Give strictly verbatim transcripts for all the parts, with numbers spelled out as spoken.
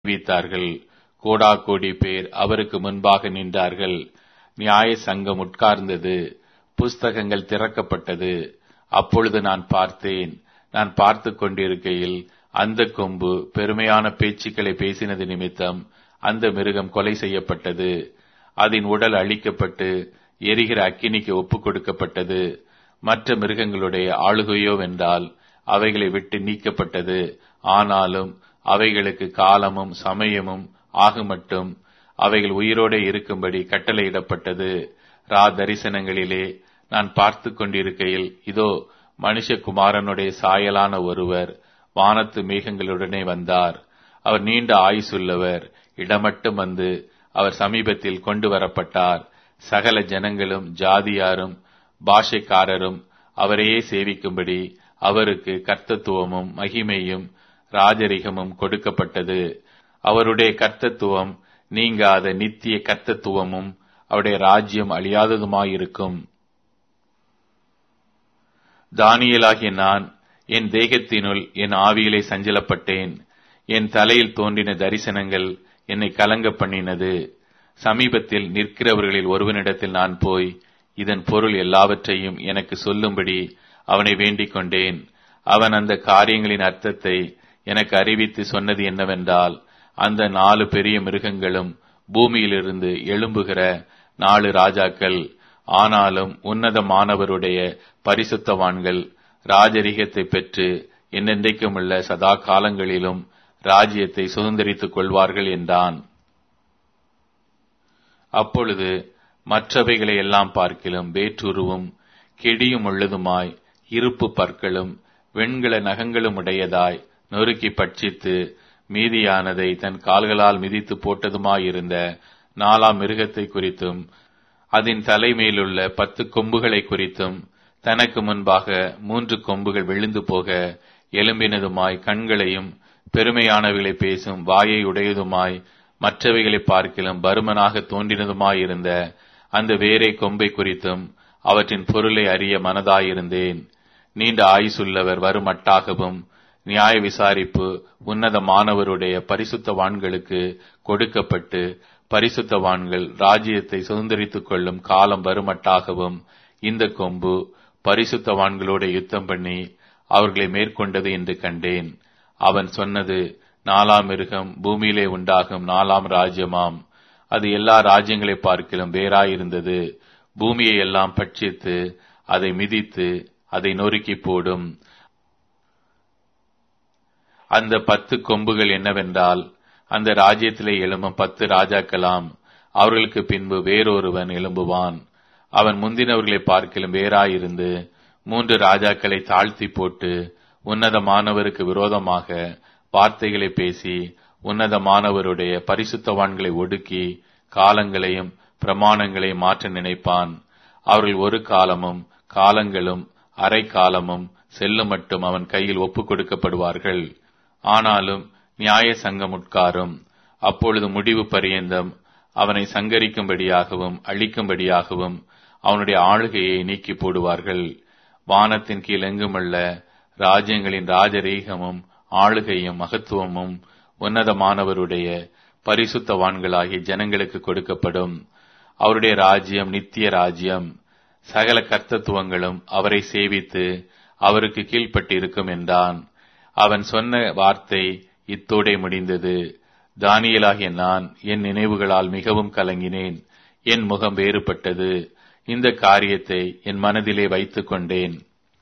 அறிவித்தார்கள். கோடா கோடி பேர் அவருக்கு முன்பாக நின்றார்கள். நியாய சங்கம் உட்கார்ந்தது. புஸ்தகங்கள் திறக்கப்பட்டது. அப்பொழுது நான் பார்த்தேன். நான் பார்த்து கொண்டிருக்கையில் அந்த கொம்பு பெருமையான பேச்சுக்களை பேசினது நிமித்தம் அந்த மிருகம் கொலை செய்யப்பட்டது. அதன் உடல் அழிக்கப்பட்டு எரிகிற அக்கினிக்கு ஒப்புக் கொடுக்கப்பட்டது. மற்ற மிருகங்களுடைய ஆளுகையோ வென்றால் அவைகளை விட்டு நீக்கப்பட்டது. ஆனாலும் அவைகளுக்கு காலமும் சமயமும் ஆகுமட்டும் அவைகள் உயிரோடு இருக்கும்படி கட்டளையிடப்பட்டது. ரா தரிசனங்களிலே நான் பார்த்து கொண்டிருக்கையில் இதோ மனுஷகுமாரனுடைய சாயலான ஒருவர் வானத்து மேகங்களுடனே வந்தார். அவர் நீண்ட ஆயுசுள்ளவர். இடமட்டும் வந்து அவர் சமீபத்தில் கொண்டு வரப்பட்டார். சகல ஜனங்களும் ஜாதியாரும் பாஷைக்காரரும் அவரையே சேவிக்கும்படி அவருக்கு கர்த்தத்துவமும் மகிமையும் ராஜரிகமும் கொடுக்கப்பட்டது. அவருடைய கர்த்தத்துவம் நீங்காத நித்திய கர்த்தத்துவமும் அவருடைய ராஜ்யம் அழியாததுமாயிருக்கும். தானியேலாகிய நான் என் தேகத்தினுள் என் ஆவியிலே சஞ்சலப்பட்டேன். என் தலையில் தோன்றின தரிசனங்கள் என்னை கலங்க பண்ணினது. சமீபத்தில் நிற்கிறவர்களில் ஒருவனிடத்தில் நான் போய் இதன் பொருள் எல்லாவற்றையும் எனக்கு சொல்லும்படி அவனை வேண்டிக் கொண்டேன். அவன் அந்த காரியங்களின் அர்த்தத்தை எனக்கு அறிவித்து சொன்னது என்னவென்றால், அந்த நாலு பெரிய மிருகங்களும் பூமியிலிருந்து எழும்புகிற நாலு ராஜாக்கள். ஆனாலும் உன்னதமானவருடைய பரிசுத்தவான்கள் ராஜரிகத்தை பெற்று என்னென்றைக்கும் உள்ள சதா காலங்களிலும் ராஜ்யத்தை சுதந்திரித்துக் கொள்வார்கள் என்றான். அப்பொழுது மற்றவைகளை எல்லாம் பார்க்கிலும் வேற்றுருவும் கெடியும் உள்ளதுமாய் இருப்பு பற்களும் வெண்கல நகங்களும் உடையதாய் நொறுக்கி பட்சித்து மீதியானதை தன் கால்களால் மிதித்து போட்டதுமாயிருந்த நாலாம் மிருகத்தை குறித்தும் அதன் தலைமையிலுள்ள பத்து கொம்புகளை குறித்தும் தனக்கு முன்பாக மூன்று கொம்புகள் விழுந்து போக எலும்பினதுமாய் கண்களையும் பெருமையானவைகளை பேசும் வாயை உடையதுமாய் மற்றவைகளை பார்க்கிலும் பருமனாக தோன்றினதுமாயிருந்த அந்த வேறே கொம்பை குறித்தும் அவற்றின் பொருளை அறிய மனதாயிருந்தேன். நீண்ட ஆயுசுள்ளவர் வருமட்டாகவும் நியாய விசாரிப்பு உன்னதமானவருடைய பரிசுத்தவான்களுக்கு கொடுக்கப்பட்டு பரிசுத்தவான்கள் ராஜ்யத்தை சுதந்திரித்துக் கொள்ளும் காலம் வருமட்டாகவும் இந்த கொம்பு பரிசுத்தவான்களோட யுத்தம் பண்ணி அவர்களை மேற்கொண்டது என்று கண்டேன். அவன் சொன்னது, நாலாம் மிருகம் பூமியிலே உண்டாகும் நாலாம் ராஜ்யமாம். அது எல்லா ராஜ்யங்களை பார்க்கிலும் வேறாயிருந்தது. பூமியை எல்லாம் பட்சித்து அதை மிதித்து அதை நொறுக்கி போடும். அந்த பத்து கொம்புகள் என்னவென்றால், அந்த ராஜ்யத்திலே எழும்பும் பத்து ராஜாக்களாம். அவர்களுக்கு பின்பு வேறொருவன் எழும்புவான். அவன் முந்தினவர்களை பார்க்கிலும் வேறாயிருந்து மூன்று ராஜாக்களை தாழ்த்தி போட்டு உன்னதமானவருக்கு விரோதமாக வார்த்தைகளை பேசி உன்னதமானவருடைய பரிசுத்தவான்களை ஒடுக்கி காலங்களையும் பிரமாணங்களையும் மாற்ற நினைப்பான். அவர்கள் ஒரு காலமும் காலங்களும் அரை காலமும் செல்லும் மட்டும் அவன் கையில் ஒப்புக் கொடுக்கப்படுவார்கள். ஆனாலும் நியாய சங்கம் உட்காரும். அப்பொழுது முடிவு பரியந்தம் அவனை சங்கரிக்கும்படியாகவும் அழிக்கும்படியாகவும் அவனுடைய ஆளுகையை நீக்கி போடுவார்கள். வானத்தின் கீழ் எங்குமுள்ள ராஜ்யங்களின் ராஜரீகமும் ஆளுகையும் மகத்துவமும் உன்னதமானவருடைய பரிசுத்தவான்களாகிய ஜனங்களுக்கு கொடுக்கப்படும். அவருடைய ராஜ்யம் நித்திய ராஜ்யம். சகல கர்த்தத்துவங்களும் அவரை சேவித்து அவருக்கு கீழ்ப்பட்டு இருக்கும் என்றான். அவன் சொன்ன வார்த்தை இத்தோடே முடிந்தது. தானியேலாகிய நான் என் நினைவுகளால் மிகவும் கலங்கினேன். என் முகம் வேறுபட்டது. இந்த காரியத்தை என் மனதிலே வைத்துக் கொண்டேன்.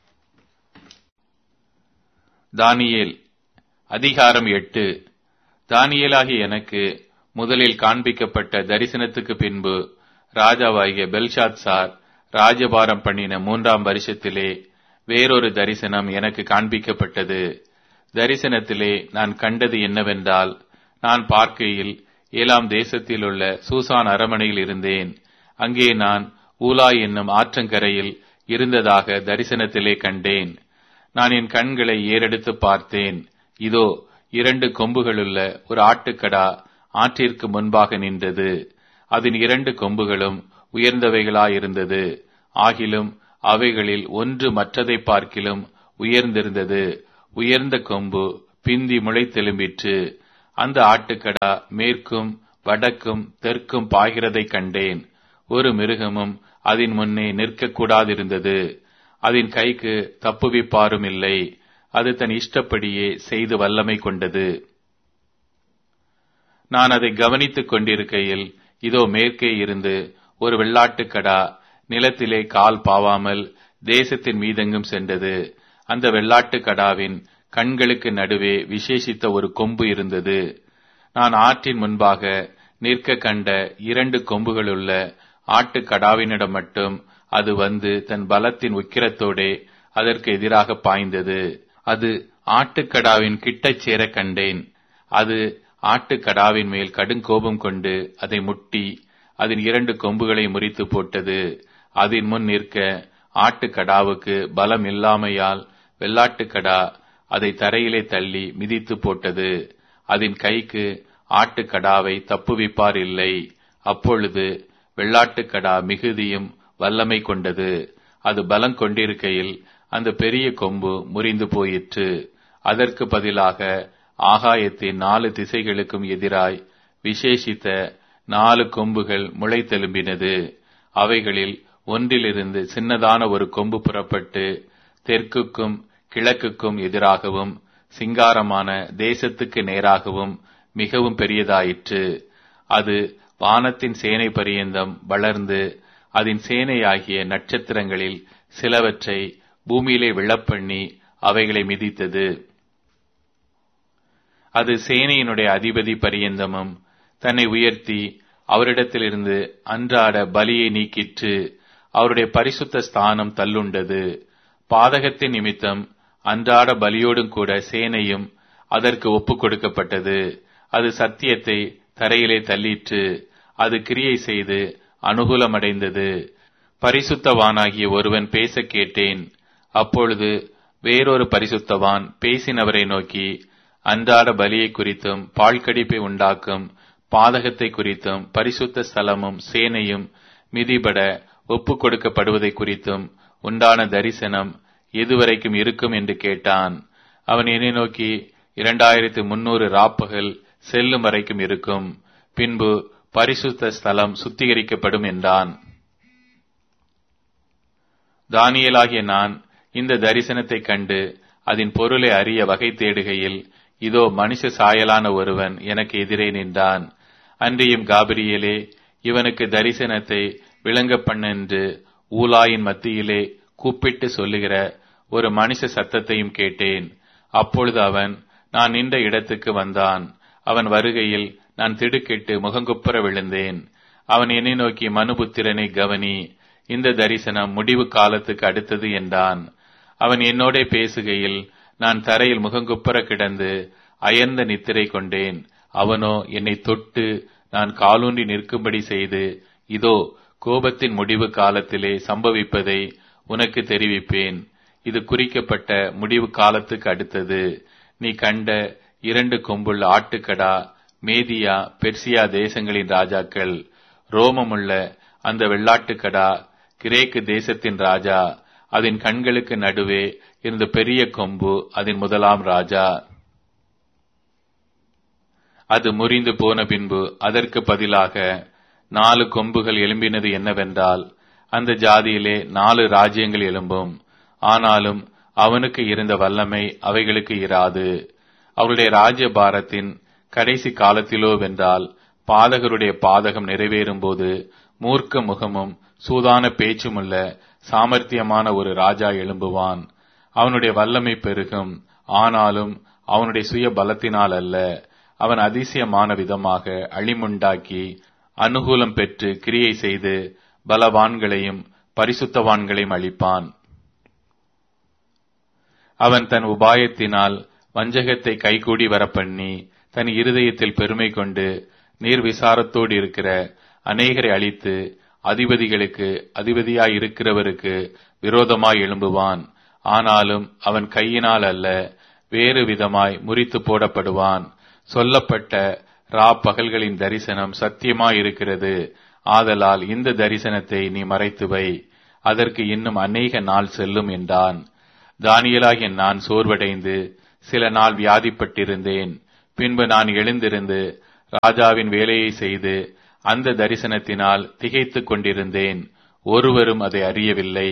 தானியேல் அதிகாரம் எட்டு. தானியேலாகிய எனக்கு முதலில் காண்பிக்கப்பட்ட தரிசனத்துக்கு பின்பு ராஜாவாகிய பெல்ஷாத்சார் ராஜபாரம் பண்ணின மூன்றாம் வருஷத்திலே வேறொரு தரிசனம் எனக்கு காண்பிக்கப்பட்டது. தரிசனத்திலே நான் கண்டது என்னவென்றால், நான் பார்க்கையில் ஏலாம் தேசத்திலுள்ள சூசான் அரமனையில் இருந்தேன். அங்கே நான் ஊலாய் என்னும் ஆற்றங்கரையில் இருந்ததாக தரிசனத்திலே கண்டேன். நான் என் கண்களை ஏறெடுத்து பார்த்தேன். இதோ இரண்டு கொம்புகளுள்ள ஒரு ஆட்டுக்கடா ஆற்றிற்கு முன்பாக நின்றது. அதன் இரண்டு கொம்புகளும் உயர்ந்தவைகளாயிருந்தது. ஆகிலும் அவைகளில் ஒன்று மற்றதை பார்க்கிலும் உயர்ந்திருந்தது. உயர்ந்த கொம்பு பிந்தி முளைத்தெலும்பிற்று. அந்த ஆட்டுக்கடா மேற்கும் வடக்கும் தெற்கும் பாய்கிறதை கண்டேன். ஒரு மிருகமும் அதன் முன்னே நிற்கக்கூடாதிருந்தது. அதன் கைக்கு தப்புவிப்பாரும் இல்லை. அது தன் இஷ்டப்படியே செய்து வல்லமை கொண்டது. நான் அதை கவனித்துக் கொண்டிருக்கையில் இதோ மேற்கே இருந்து ஒரு வெள்ளாட்டுக்கடா நிலத்திலே கால் பாவாமல் தேசத்தின் மீதெங்கும் சென்றது. அந்த வெள்ளாட்டுக்கடாவின் கண்களுக்கு நடுவே விசேஷித்த ஒரு கொம்பு இருந்தது. நான் ஆற்றின் முன்பாக நிற்க கண்ட இரண்டு கொம்புகளுள்ள ஆட்டுக்கடாவினிடம் மட்டும் அது வந்து தன் பலத்தின் உக்கிரத்தோடே அதற்கு எதிராக பாய்ந்தது. அது ஆட்டுக்கடாவின் கிட்டச் சேர கண்டேன். அது ஆட்டுக்கடாவின் மேல் கடுங்கோபம் கொண்டு அதை முட்டி அதன் இரண்டு கொம்புகளை முறித்து போட்டது. அதன் முன் நிற்க ஆட்டுக்கடாவுக்கு பலம் இல்லாமையால் வெள்ளாட்டுக்கடா அதை தரையிலே தள்ளி மிதித்து போட்டது. அதன் கைக்கு ஆட்டுக்கடாவை தப்புவிப்பார் இல்லை. அப்பொழுது வெள்ளாட்டுக்கடா மிகுதியும் வல்லமை கொண்டது. அது பலம் கொண்டிருக்கையில் அந்த பெரிய கொம்பு முறிந்து போயிற்று. அதற்கு பதிலாக ஆகாயத்தின் நாலு திசைகளுக்கும் எதிராய் விசேஷித்த நாலு கொம்புகள் முளைத்தெலும்பினது. அவைகளில் ஒன்றிலிருந்து சின்னதான ஒரு கொம்பு புறப்பட்டு தெற்குக்கும் கிழக்குக்கும் எதிராகவும் சிங்காரமான தேசத்துக்கு நேராகவும் மிகவும் பெரியதாயிற்று. அது வானத்தின் சேனை பரியந்தம் வளர்ந்து அதன் சேனையாகிய நட்சத்திரங்களில் சிலவற்றை பூமியிலே விழப்பண்ணி அவைகளை மிதித்தது. அது சேனையினுடைய அதிபதி பரியந்தமும் தன்னை உயர்த்தி அவரிடத்திலிருந்து அன்றாட பலியை நீக்கிற்று. அவருடைய பரிசுத்த ஸ்தானம் தள்ளுண்டது. பாதகத்தின் நிமித்தம் அன்றாட பலியோடும் கூட சேனையும் அதற்கு ஒப்புக் கொடுக்கப்பட்டது. அது சத்தியத்தை தரையிலே தள்ளிற்று. அது கிரியை செய்து அனுகூலமடைந்தது. பரிசுத்தவானாகிய ஒருவன் பேச கேட்டேன். அப்பொழுது வேறொரு பரிசுத்தவான் பேசினவரை நோக்கி, அன்றாட பலியை குறித்தும் பாழ்கடிப்பை உண்டாக்கும் பாதகத்தை குறித்தும் பரிசுத்த ஸ்தலமும் சேனையும் மிதிபட ஒப்புக் கொடுக்கப்படுவதை குறித்தும் உண்டான தரிசனம் எதுவரைக்கும் இருக்கும் என்று கேட்டான். அவன் என்னை நோக்கி, இரண்டாயிரத்து முன்னூறு ராப்பகல் செல்லும் வரைக்கும் இருக்கும். பின்பு பரிசுத்த ஸ்தலம் சுத்திகரிக்கப்படும் என்றான். தானியேலாகிய நான் இந்த தரிசனத்தை கண்டு அதன் பொருளை அறிய வகை தேடுகையில் இதோ மனுஷ சாயலான ஒருவன் எனக்கு எதிரே நின்றான். அன்றியும் காபிரியேலே, இவனுக்கு தரிசனத்தை விளங்க பண்ணென்று ஊலாயின் மத்தியிலே கூப்பிட்டு சொல்லுகிற ஒரு மனுஷ சத்தத்தையும் கேட்டேன். அப்பொழுது அவன் நான் நின்ற இடத்துக்கு வந்தான். அவன் வருகையில் நான் திடுக்கிட்டு முகங்குப்புற விழுந்தேன். அவன் என்னை நோக்கி, மனுபுத்திரனை கவனி, இந்த தரிசனம் முடிவு காலத்துக்கு அடுத்தது என்றான். அவன் என்னோடே பேசுகையில் நான் தரையில் முகங்குப்புற கிடந்து அயர்ந்த நித்திரை கொண்டேன். அவனோ என்னை தொட்டு நான் காலூன்றி நிற்கும்படி செய்து, இதோ கோபத்தின் முடிவு காலத்திலே சம்பவிப்பதை உனக்கு தெரிவிப்பேன். இது குறிக்கப்பட்ட முடிவு காலத்துக்கு அடுத்தது. நீ கண்ட இரண்டு கொம்புள்ள ஆட்டுக்கடா மேதியா பெர்சியா தேசங்களின் ராஜாக்கள். ரோமமுள்ள அந்த வெள்ளாட்டுக்கடா கிரேக்கு தேசத்தின் ராஜா. அதன் கண்களுக்கு நடுவே இருந்த பெரிய கொம்பு அதன் முதலாம் ராஜா. அது முறிந்து போன பின்பு அதற்கு பதிலாக நாலு கொம்புகள் எழும்பினது என்னவென்றால், அந்த ஜாதியிலே நாலு ராஜ்யங்கள் எழும்பும். ஆனாலும் அவனுக்கு இருந்த வல்லமை அவைகளுக்கு இராது. அவருடைய ராஜ்ய பாரத்தின் கடைசி காலத்திலோ வென்றால் பாதகருடைய பாதகம் நிறைவேறும் போது மூர்க்க முகமும் சூதான பேச்சுமுள்ள சாமர்த்தியமான ஒரு ராஜா எழும்புவான். அவனுடைய வல்லமை பெருகும். ஆனாலும் அவனுடைய சுய பலத்தினால் அல்ல. அவன் அதிசயமான விதமாக அழிமுண்டாக்கி அனுகூலம் பெற்று கிரியை செய்து பலவான்களையும் பரிசுத்தவான்களையும் அழிப்பான். அவன் தன் உபாயத்தினால் வஞ்சகத்தை கைகூடி வரப்பண்ணி தன் இருதயத்தில் பெருமை கொண்டு நீர்விசாரத்தோடு இருக்கிற அநேகரை அழித்து அதிபதிகளுக்கு அதிபதியாய் இருக்கிறவருக்கு விரோதமாய் எழும்புவான். ஆனாலும் அவன் கையினால் அல்ல, வேறு விதமாய் முறித்து போடப்படுவான். சொல்லப்பட்ட ரா பகல்களின் தரிசனம் சத்தியமாயிருக்கிறது. ஆதலால் இந்த தரிசனத்தை நீ மறைத்து வை, அதற்கு இன்னும் அநேக நாள் செல்லும் என்றான். தானியேலாகிய நான் சோர்வடைந்து சில நாள் வியாதிப்பட்டிருந்தேன். பின்பு நான் எழுந்திருந்து ராஜாவின் வேலையை செய்து அந்த தரிசனத்தினால் திகைத்துக் கொண்டிருந்தேன். ஒருவரும் அதை அறியவில்லை.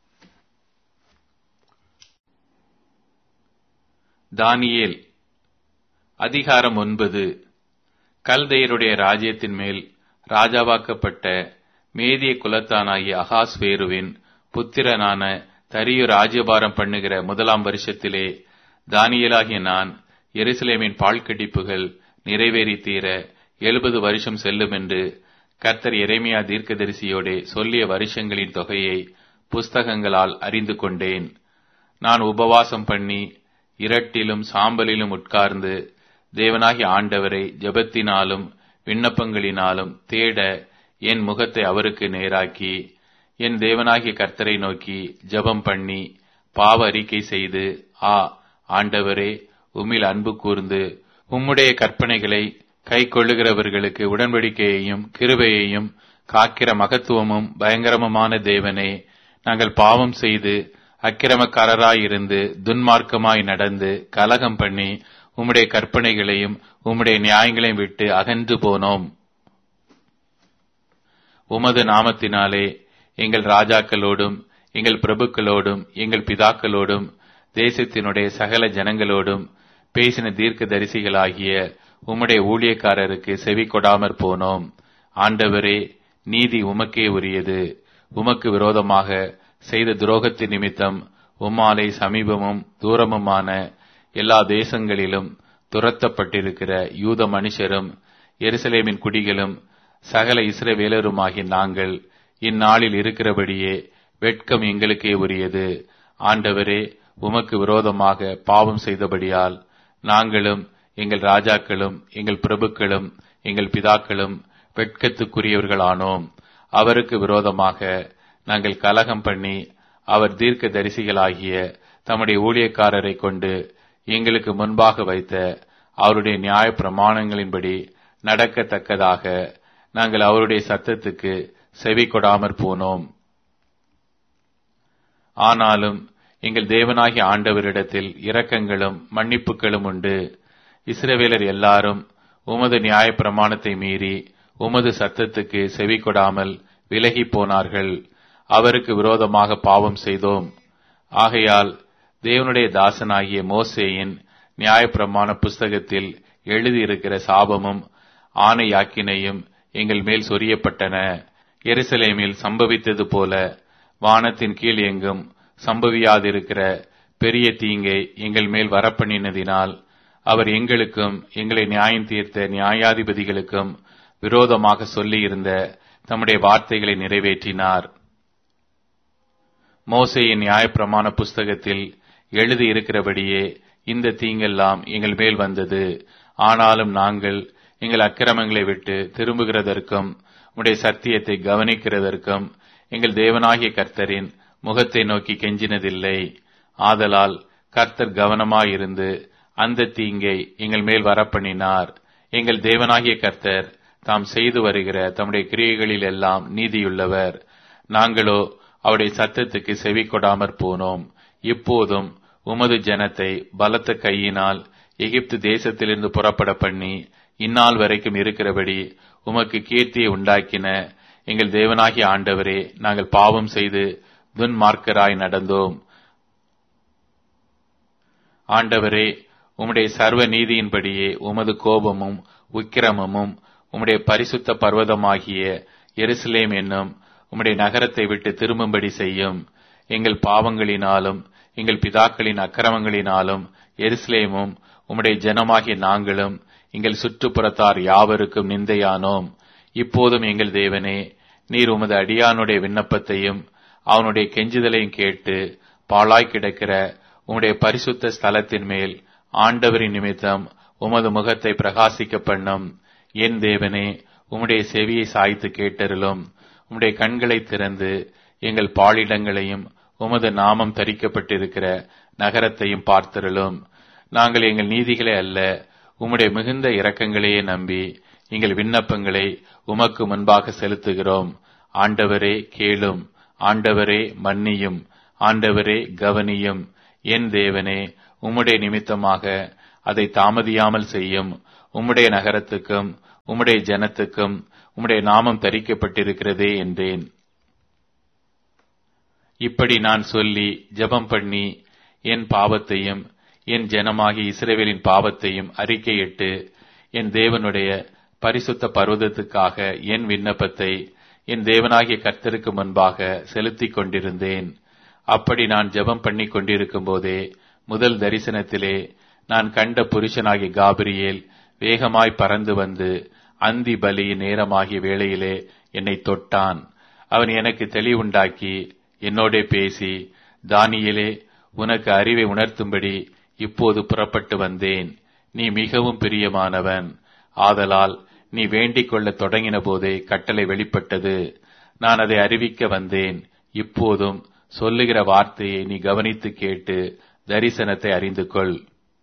தானியேல் அதிகாரம் ஒன்பது. கல்தையருடைய ராஜ்யத்தின் மேல் ராஜாவாக்கப்பட்ட மேதிய குலத்தானாகிய அகாஸ்வேருவின் புத்திரனான தரியு ராஜ்யபாரம் பண்ணுகிற முதலாம் வருஷத்திலே தானியேலாகிய நான் எருசலேமின் பாழ்கடிப்புகள் நிறைவேறி தீர எழுபது வருஷம் செல்லும் என்று கர்த்தர் எரேமியா தீர்க்கதரிசியோடே சொல்லிய வருஷங்களின் தொகையை புஸ்தகங்களால் அறிந்து கொண்டேன். நான் உபவாசம் பண்ணி இரட்டிலும் சாம்பலிலும் உட்கார்ந்து தேவனாகிய ஆண்டவரை ஜெபத்தினாலும் விண்ணப்பங்களினாலும் தேட என் முகத்தை அவருக்கு நேராக்கி என் தேவனாகிய கர்த்தரை நோக்கி ஜெபம் பண்ணி பாவ அறிக்கை செய்து, ஆ ஆண்டவரே, உம்மில் அன்பு கூர்ந்து உம்முடைய கற்பனைகளை கை கொள்ளுகிறவர்களுக்கு உடன்படிக்கையையும் கிருபையையும் காக்கிற மகத்துவமும் பயங்கரமுமான தேவனே, நாங்கள் பாவம் செய்து அக்கிரமக்காரராயிருந்து துன்மார்க்கமாய் நடந்து கலகம் பண்ணி உம்முடைய கற்பனைகளையும் உம்முடைய நியாயங்களையும் விட்டு அகன்று போனோம். உமது நாமத்தினாலே எங்கள் ராஜாக்களோடும் எங்கள் பிரபுக்களோடும் எங்கள் பிதாக்களோடும் தேசத்தினுடைய சகல ஜனங்களோடும் பேசின தீர்க்க தரிசிகளாகிய உம்முடைய ஊழியக்காரருக்கு செவி கொடாமற் போனோம். ஆண்டவரே, நீதி உமக்கே உரியது. உமக்கு விரோதமாக செய்த துரோகத்தின் நிமித்தம் உம்மாலே சமீபமும் தூரமுமான எல்லா தேசங்களிலும் துரத்தப்பட்டிருக்கிற யூத மனுஷரும் எருசலேமின் குடிகளும் சகல இஸ்ரவேலருமாகிய நாங்கள் இந்நாளில் இருக்கிறபடியே வெட்கம் எங்களுக்கே உரியது. ஆண்டவரே, உமக்கு விரோதமாக பாவம் செய்தபடியால் நாங்களும் எங்கள் ராஜாக்களும் எங்கள் பிரபுக்களும் எங்கள் பிதாக்களும் வெட்கத்துக்குரியவர்களானோம். அவருக்கு விரோதமாக நாங்கள் கலகம் பண்ணி அவர் தீர்க்க தரிசிகளாகிய தம்முடைய ஊழியக்காரரை கொண்டு எங்களுக்கு முன்பாக வைத்த அவருடைய நியாய பிரமாணங்களின்படி நடக்கத்தக்கதாக நாங்கள் அவருடைய சத்தத்துக்கு செவி கொடாமற் போனோம். ஆனாலும் எங்கள் தேவனாகிய ஆண்டவரிடத்தில் இரக்கங்களும் மன்னிப்புகளும் உண்டு. இஸ்ரவேலர் எல்லாரும் உமது நியாய பிரமாணத்தை மீறி உமது சத்தத்துக்கு செவி கொடாமல் விலகி போனார்கள். அவருக்கு விரோதமாக பாவம் செய்தோம். ஆகையால் தேவனுடைய தாசனாகிய மோசேயின் நியாய பிரமாண புஸ்தகத்தில் எழுதியிருக்கிற சாபமும் ஆணையாக்கினையும் எங்கள் மேல் சொரியப்பட்டன. எருசலேமில் சம்பவித்தது போல வானத்தின் கீழ் எங்கும் சம்பவியாதிருக்கிற பெரிய தீங்கை எங்கள் மேல் வரப்பண்ணினதினால் அவர் எங்களுக்கும் எங்களை நியாயம் தீர்த்த நியாயாதிபதிகளுக்கும் விரோதமாக சொல்லியிருந்த தம்முடைய வார்த்தைகளை நிறைவேற்றினார். மோசேயின் நியாயப்பிரமாண புஸ்தகத்தில் எழுதியிருக்கிறபடியே இந்த தீங்கெல்லாம் எங்கள் மேல் வந்தது. ஆனாலும் நாங்கள் எங்கள் அக்கிரமங்களை விட்டு திரும்புகிறதற்கும் உம்முடைய சத்தியத்தை கவனிக்கிறதற்கும் எங்கள் தேவனாகிய கர்த்தரின் முகத்தை நோக்கி கெஞ்சினதில்லை. ஆதலால் கர்த்தர் கவனமாயிருந்து அந்த தீங்கை எங்கள் மேல் வரப்பண்ணினார். எங்கள் தேவனாகிய கர்த்தர் தாம் செய்து வருகிற தம்முடைய கிரியைகளில் எல்லாம் நீதியுள்ளவர். நாங்களோ அவருடைய சத்தத்துக்கு செவி கொடாமற் போனோம். இப்போதும் உமது ஜனத்தை பலத்த கையினால் எகிப்து தேசத்திலிருந்து புறப்பட பண்ணி இந்நாள் வரைக்கும் இருக்கிறபடி உமக்கு கீர்த்தியை உண்டாக்கின எங்கள் தேவனாகிய ஆண்டவரே, நாங்கள் பாவம் செய்து துன்மார்க்கராய் நடந்தோம். ஆண்டவரே, உம்முடைய சர்வ நீதியின்படியே உமது கோபமும் உக்கிரமும் உம்முடைய பரிசுத்த பர்வதமாகிய எருசலேம் என்னும் உம்முடைய நகரத்தை விட்டு திரும்பும்படி செய்யும். எங்கள் பாவங்களினாலும் எங்கள் பிதாக்களின் அக்கிரமங்களினாலும் எருசலேமும் உம்முடைய ஜனமாகிய நாங்களும் எங்கள் சுற்றுப்புறத்தார் யாவருக்கும் நிந்தையானோம். இப்போதும் எங்கள் தேவனே, நீர் உமது அடியானுடைய விண்ணப்பத்தையும் அவனுடைய கெஞ்சுதலையும் கேட்டு பாழாய் கிடக்கிற உம்முடைய பரிசுத்த ஸ்தலத்தின் மேல் ஆண்டவரின் நிமித்தம் உமது முகத்தை பிரகாசிக்க பண்ணும். என் தேவனே, உம்முடைய செவியை சாய்த்து கேட்டருளும். உம்முடைய கண்களை திறந்து எங்கள் பாழிடங்களையும் உமது நாமம் தரிக்கப்பட்டிருக்கிற நகரத்தையும் பார்த்தருளும். நாங்கள் எங்கள் நீதிகளை அல்ல, உம்முடைய மிகுந்த இரக்கங்களையே நம்பி எங்கள் விண்ணப்பங்களை உமக்கு முன்பாக செலுத்துகிறோம். ஆண்டவரே கேளும், ஆண்டவரே மன்னியும், ஆண்டவரே கவனியும். என் தேவனே, உம்முடைய நிமித்தமாக அதை தாமதியாமல் செய்யும். உம்முடைய நகரத்துக்கும் உம்முடைய ஜனத்துக்கும் உம்முடைய நாமம் தரிக்கப்பட்டிருக்கிறதே என்றேன். இப்படி நான் சொல்லி ஜெபம் பண்ணி என் பாவத்தையும் என் ஜனமாகிய இஸ்ரவேலின் பாவத்தையும் அறிக்கையிட்டு என் தேவனுடைய பரிசுத்த பர்வதத்துக்காக என் விண்ணப்பத்தை என் தேவனாகிய கர்த்தருக்கு முன்பாக செலுத்திக் கொண்டிருந்தேன். அப்படி நான் ஜெபம் பண்ணி கொண்டிருக்கும் போதே முதல் தரிசனத்திலே நான் கண்ட புருஷனாகிய காபிரியேல் வேகமாய் பறந்து வந்து அந்தி பலியின் நேரமாகிய வேளையிலே என்னை தொட்டான். அவன் எனக்கு தெளிவுண்டாக்கி என்னோடே பேசி, தானியேலே, உனக்கு அறிவை உணர்த்தும்படி இப்போது புறப்பட்டு வந்தேன். நீ மிகவும் பிரியமானவன். ஆதலால் நீ வேண்டிக் கொள்ள தொடங்கின போதே கட்டளை வெளிப்பட்டது. நான் அதை அறிவிக்க வந்தேன். இப்போதும் சொல்லுகிற வார்த்தையை நீ கவனித்து கேட்டு தரிசனத்தை அறிந்து கொள்.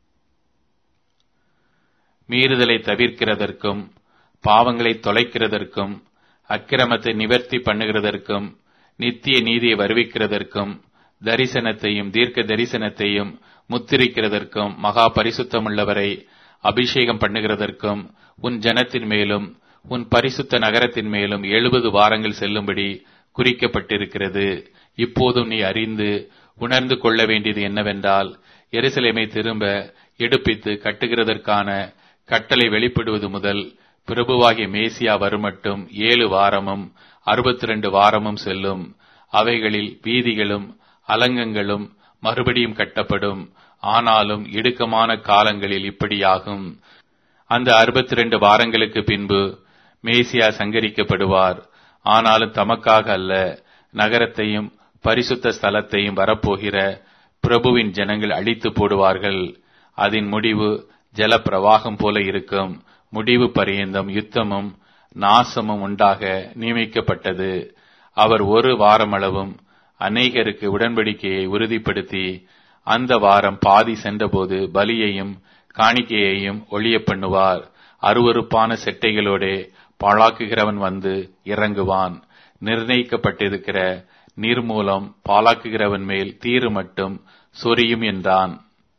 மீறுதலை தவிர்க்கிறதற்கும் பாவங்களை தொலைக்கிறதற்கும் அக்கிரமத்தை நிவர்த்தி பண்ணுகிறதற்கும் நித்திய நீதியை வருவிக்கிறதற்கும் தரிசனத்தையும் தீர்க்க தரிசனத்தையும் முத்திரிக்கிறதற்கும் மகா பரிசுத்தமுள்ளவரை அபிஷேகம் பண்ணுகிறதற்கும் உன் ஜனத்தின் மேலும் உன் பரிசுத்த நகரத்தின் மேலும் எழுபது வாரங்கள் செல்லும்படி குறிக்கப்பட்டிருக்கிறது. இப்போதும் நீ அறிந்து உணர்ந்து கொள்ள வேண்டியது என்னவென்றால், எருசலேமை திரும்ப எடுப்பித்து கட்டுகிறதற்கான கட்டளை வெளிப்படுவது முதல் பிரபுவாகிய மேசியா வருமட்டும் ஏழு வாரமும் அறுபத்தி இரண்டு வாரமும் செல்லும். அவைகளில் வீதிகளும் அலங்கங்களும் மறுபடியும் கட்டப்படும். ஆனாலும் இடுக்கமான காலங்களில் இப்படியாகும். அந்த அறுபத்தி இரண்டு வாரங்களுக்கு பின்பு மேசியா சங்கரிக்கப்படுவார். ஆனாலும் தமக்காக அல்ல, நகரத்தையும் பரிசுத்த ஸ்தலத்தையும் வரப்போகிற பிரபுவின் ஜனங்கள் அழித்து போடுவார்கள். அதன் முடிவு ஜல பிரவாகம் போல இருக்கும். முடிவு பரியந்தம் யுத்தமும் நாசமும் உண்டாக நியமிக்கப்பட்டது. அவர் ஒரு வாரமளவும் அநேகருக்கு உடன்படிக்கையை உறுதிப்படுத்தி அந்த வாரம் பாதி சென்றபோது பலியையும் காணிக்கையையும் ஒழிய பண்ணுவார். அருவருப்பான செட்டைகளோடே பாழாக்குகிறவன் வந்து இறங்குவான். நிர்ணயிக்கப்பட்டிருக்கிற நீர்மூலம் பாழாக்குகிறவன் மேல் தீரு மட்டும் சொரியும் என்றான்.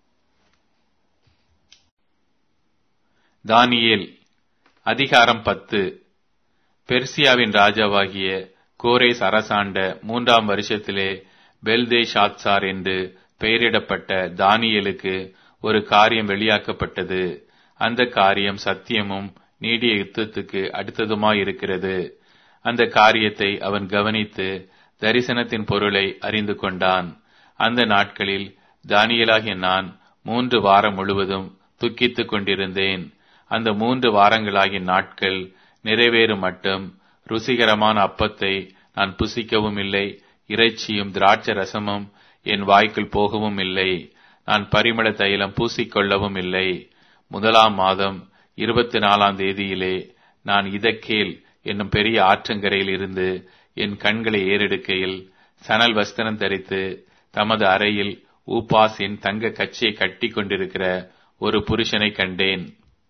தானியேல் அதிகாரம் பத்து. பெர்சியாவின் ராஜாவாகிய கோரேஸ் அரசாண்ட மூன்றாம் வருஷத்திலே பெல்தேஷாத்சார் என்று பெயரிடப்பட்ட தானியேலுக்கு ஒரு காரியம் வெளியாக்கப்பட்டது. அந்த காரியம் சத்தியமும் நீடிய யுத்தத்துக்கு அடுத்ததுமாயிருக்கிறது. அந்த காரியத்தை அவன் கவனித்து தரிசனத்தின் பொருளை அறிந்து கொண்டான். அந்த நாட்களில் தானியேலாகிய நான் மூன்று வாரம் முழுவதும் துக்கித்துக் கொண்டிருந்தேன். அந்த மூன்று வாரங்களாகிய நாட்கள் நிறைவேறும் மட்டும் ருசிகரமான அப்பத்தை நான் புசிக்கவும் இல்லை, இறைச்சியும் திராட்சை ரசமும் என் வாய்க்குள் போகவும் இல்லை. நான் பரிமள தைலம் பூசிக்கொள்ளவும் இல்லை. முதலாம் மாதம் இருபத்தி நாலாம் தேதியிலே நான் இதக்கேல் என்னும் பெரிய ஆற்றங்கரையில் இருந்து என் கண்களை ஏறெடுக்கையில் சணல் வஸ்திரம் தரித்து தமது அறையில் ஊப்பாசின் தங்க கச்சியை கட்டி கொண்டிருக்கிற ஒரு புருஷனை கண்டேன்.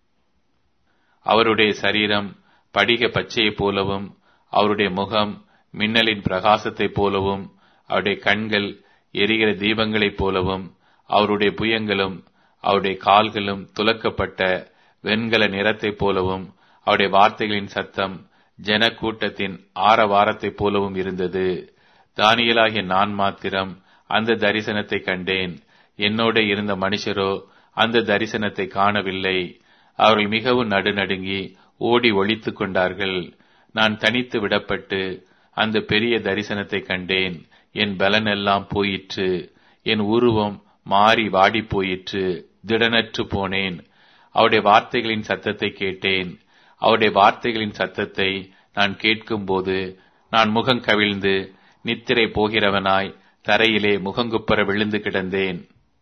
அவருடைய சரீரம் படிக பச்சையைப் போலவும் அவருடைய முகம் மின்னலின் பிரகாசத்தைப் போலவும் அவருடைய கண்கள் எரிகிற தீபங்களைப் போலவும் அவருடைய புயங்களும் அவருடைய கால்களும் துலக்கப்பட்ட வெண்கல நிறத்தைப் போலவும் அவருடைய வார்த்தைகளின் சத்தம் ஜன கூட்டத்தின் ஆரவாரத்தைப் போலவும் இருந்தது. தானியேலாகிய நான் மாத்திரம் அந்த தரிசனத்தை கண்டேன். என்னோட இருந்த மனுஷரோ அந்த தரிசனத்தை காணவில்லை. அவர்கள் மிகவும் நடுநடுங்கி ஓடி ஒளித்துக் கொண்டார்கள். நான் தனித்து விடப்பட்டு அந்த பெரிய தரிசனத்தை கண்டேன். என் பலன் எல்லாம் போயிற்று. என் உருவம் மாறி வாடி போயிற்று. திடனற்று போனேன். அவருடைய வார்த்தைகளின் சத்தத்தை கேட்டேன். அவருடைய வார்த்தைகளின் சத்தத்தை நான் கேட்கும்போது நான் முகம் கவிழ்ந்து நித்திரை போகிறவனாய் தரையிலே முகங்குப்புற விழுந்து கிடந்தேன்.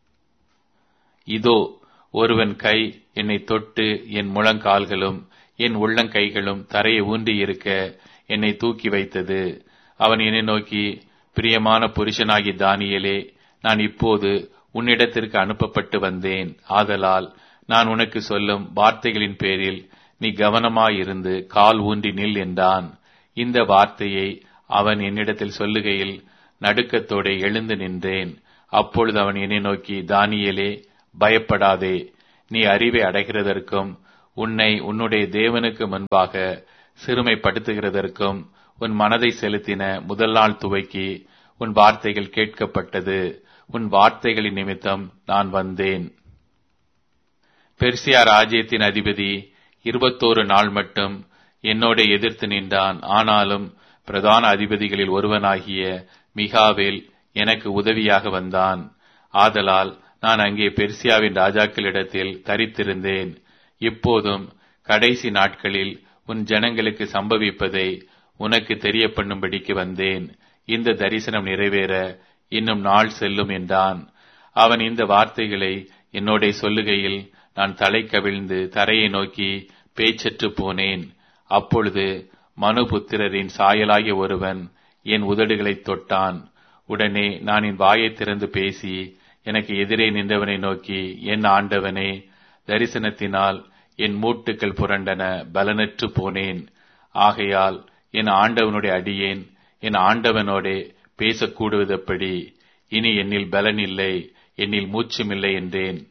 இதோ ஒருவன் கை என்னை தொட்டு என் முழங்கால்களும் என் உள்ளங்கைகளும் தரையை ஊன்றி இருக்க என்னை தூக்கி வைத்தது. அவன் என்னை நோக்கி, பிரியமான புருஷனாகி தானியேலே, நான் இப்போது உன்னிடத்திற்கு அனுப்பப்பட்டு வந்தேன். ஆதலால் நான் உனக்கு சொல்லும் வார்த்தைகளின் பேரில் நீ கவனமாயிருந்து கால் ஊன்றி நில் என்றான். இந்த வார்த்தையை அவன் என்னிடத்தில் சொல்லுகையில் நடுக்கத்தோടെ எழுந்து நின்றேன். அப்பொழுது அவன் என்னை நோக்கி, தானியேலே, பயப்படாதே, நீ அறிவை அடைகிறதற்கும் உன்னை உன்னுடைய தேவனுக்கு முன்பாக சிறுமைப்படுத்துகிறதற்கும் உன் மனதை செலுத்தின முதல் நாள் துவக்கி உன் வார்த்தைகள் கேட்கப்பட்டது. உன் வார்த்தைகளின் நிமித்தம் நான் வந்தேன். பெர்சியா ராஜ்யத்தின் அதிபதி இருபத்தோரு நாள் மட்டும் என்னோட எதிர்த்து நின்றான். ஆனாலும் பிரதான அதிபதிகளில் ஒருவனாகிய மிகாவேல் எனக்கு உதவியாக வந்தான். ஆதலால் நான் அங்கே பெர்சியாவின் ராஜாக்களிடத்தில் தரித்திருந்தேன். இப்போதும் கடைசி நாட்களில் உன் ஜனங்களுக்கு சம்பவிப்பதை உனக்கு தெரிய பண்ணும்படிக்கு வந்தேன். இந்த தரிசனம் நிறைவேற இன்னும் நாள் செல்லும் என்றான். அவன் இந்த வார்த்தைகளை என்னோட சொல்லுகையில் நான் தலை கவிழ்ந்து தரையை நோக்கி பேச்சற்று போனேன். அப்பொழுது மனுபுத்திரரின் சாயலாகிய ஒருவன் என் உதடுகளை தொட்டான். உடனே நான் என் வாயை திறந்து பேசி எனக்கு எதிரே நின்றவனை நோக்கி, என் ஆண்டவனே, தரிசனத்தினால் என் மூட்டுக்கள் புரண்டன, பலனற்று போனேன். ஆகையால் என் ஆண்டவனுடைய அடியேன் என் ஆண்டவனோடே பேசக்கூடுவதெப்படி? இனி என்னில் பலன் இல்லை, என்னில் மூச்சுமில்லை என்றேன்.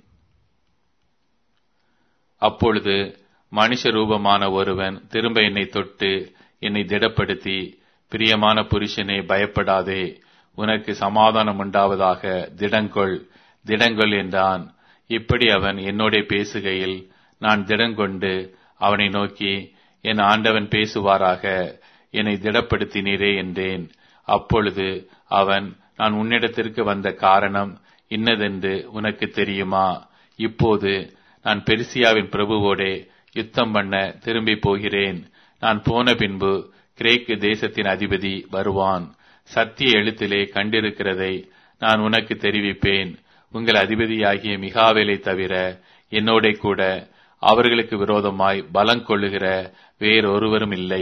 அப்பொழுது மனுஷ ரூபமான ஒருவன் திரும்ப என்னை தொட்டு என்னை திடப்படுத்தி, பிரியமான புருஷனே, பயப்படாதே, உனக்கு சமாதானம் உண்டாவதாக, திடங்கொள் திடங்கொள் என்றான். இப்படி அவன் என்னோட பேசுகையில் நான் திடங்கொண்டு அவனை நோக்கி, என் ஆண்டவன் பேசுவாராக, என்னை திடப்படுத்தினீரே என்றேன். அப்பொழுது அவன், நான் உன்னிடத்திற்கு வந்த காரணம் இன்னதென்று உனக்கு தெரியுமா? இப்போது நான் பெர்சியாவின் பிரபுவோடே யுத்தம் பண்ண திரும்பி போகிறேன். நான் போன பின்பு கிரேக்கு தேசத்தின் அதிபதி வருவான். சத்திய எழுத்திலே கண்டிருக்கிறதை நான் உனக்கு தெரிவிப்பேன். உங்கள் அதிபதியாகிய மிகாவேலை தவிர என்னோட கூட அவர்களுக்கு விரோதமாய் பலம் கொள்ளுகிற வேறொருவரும் இல்லை.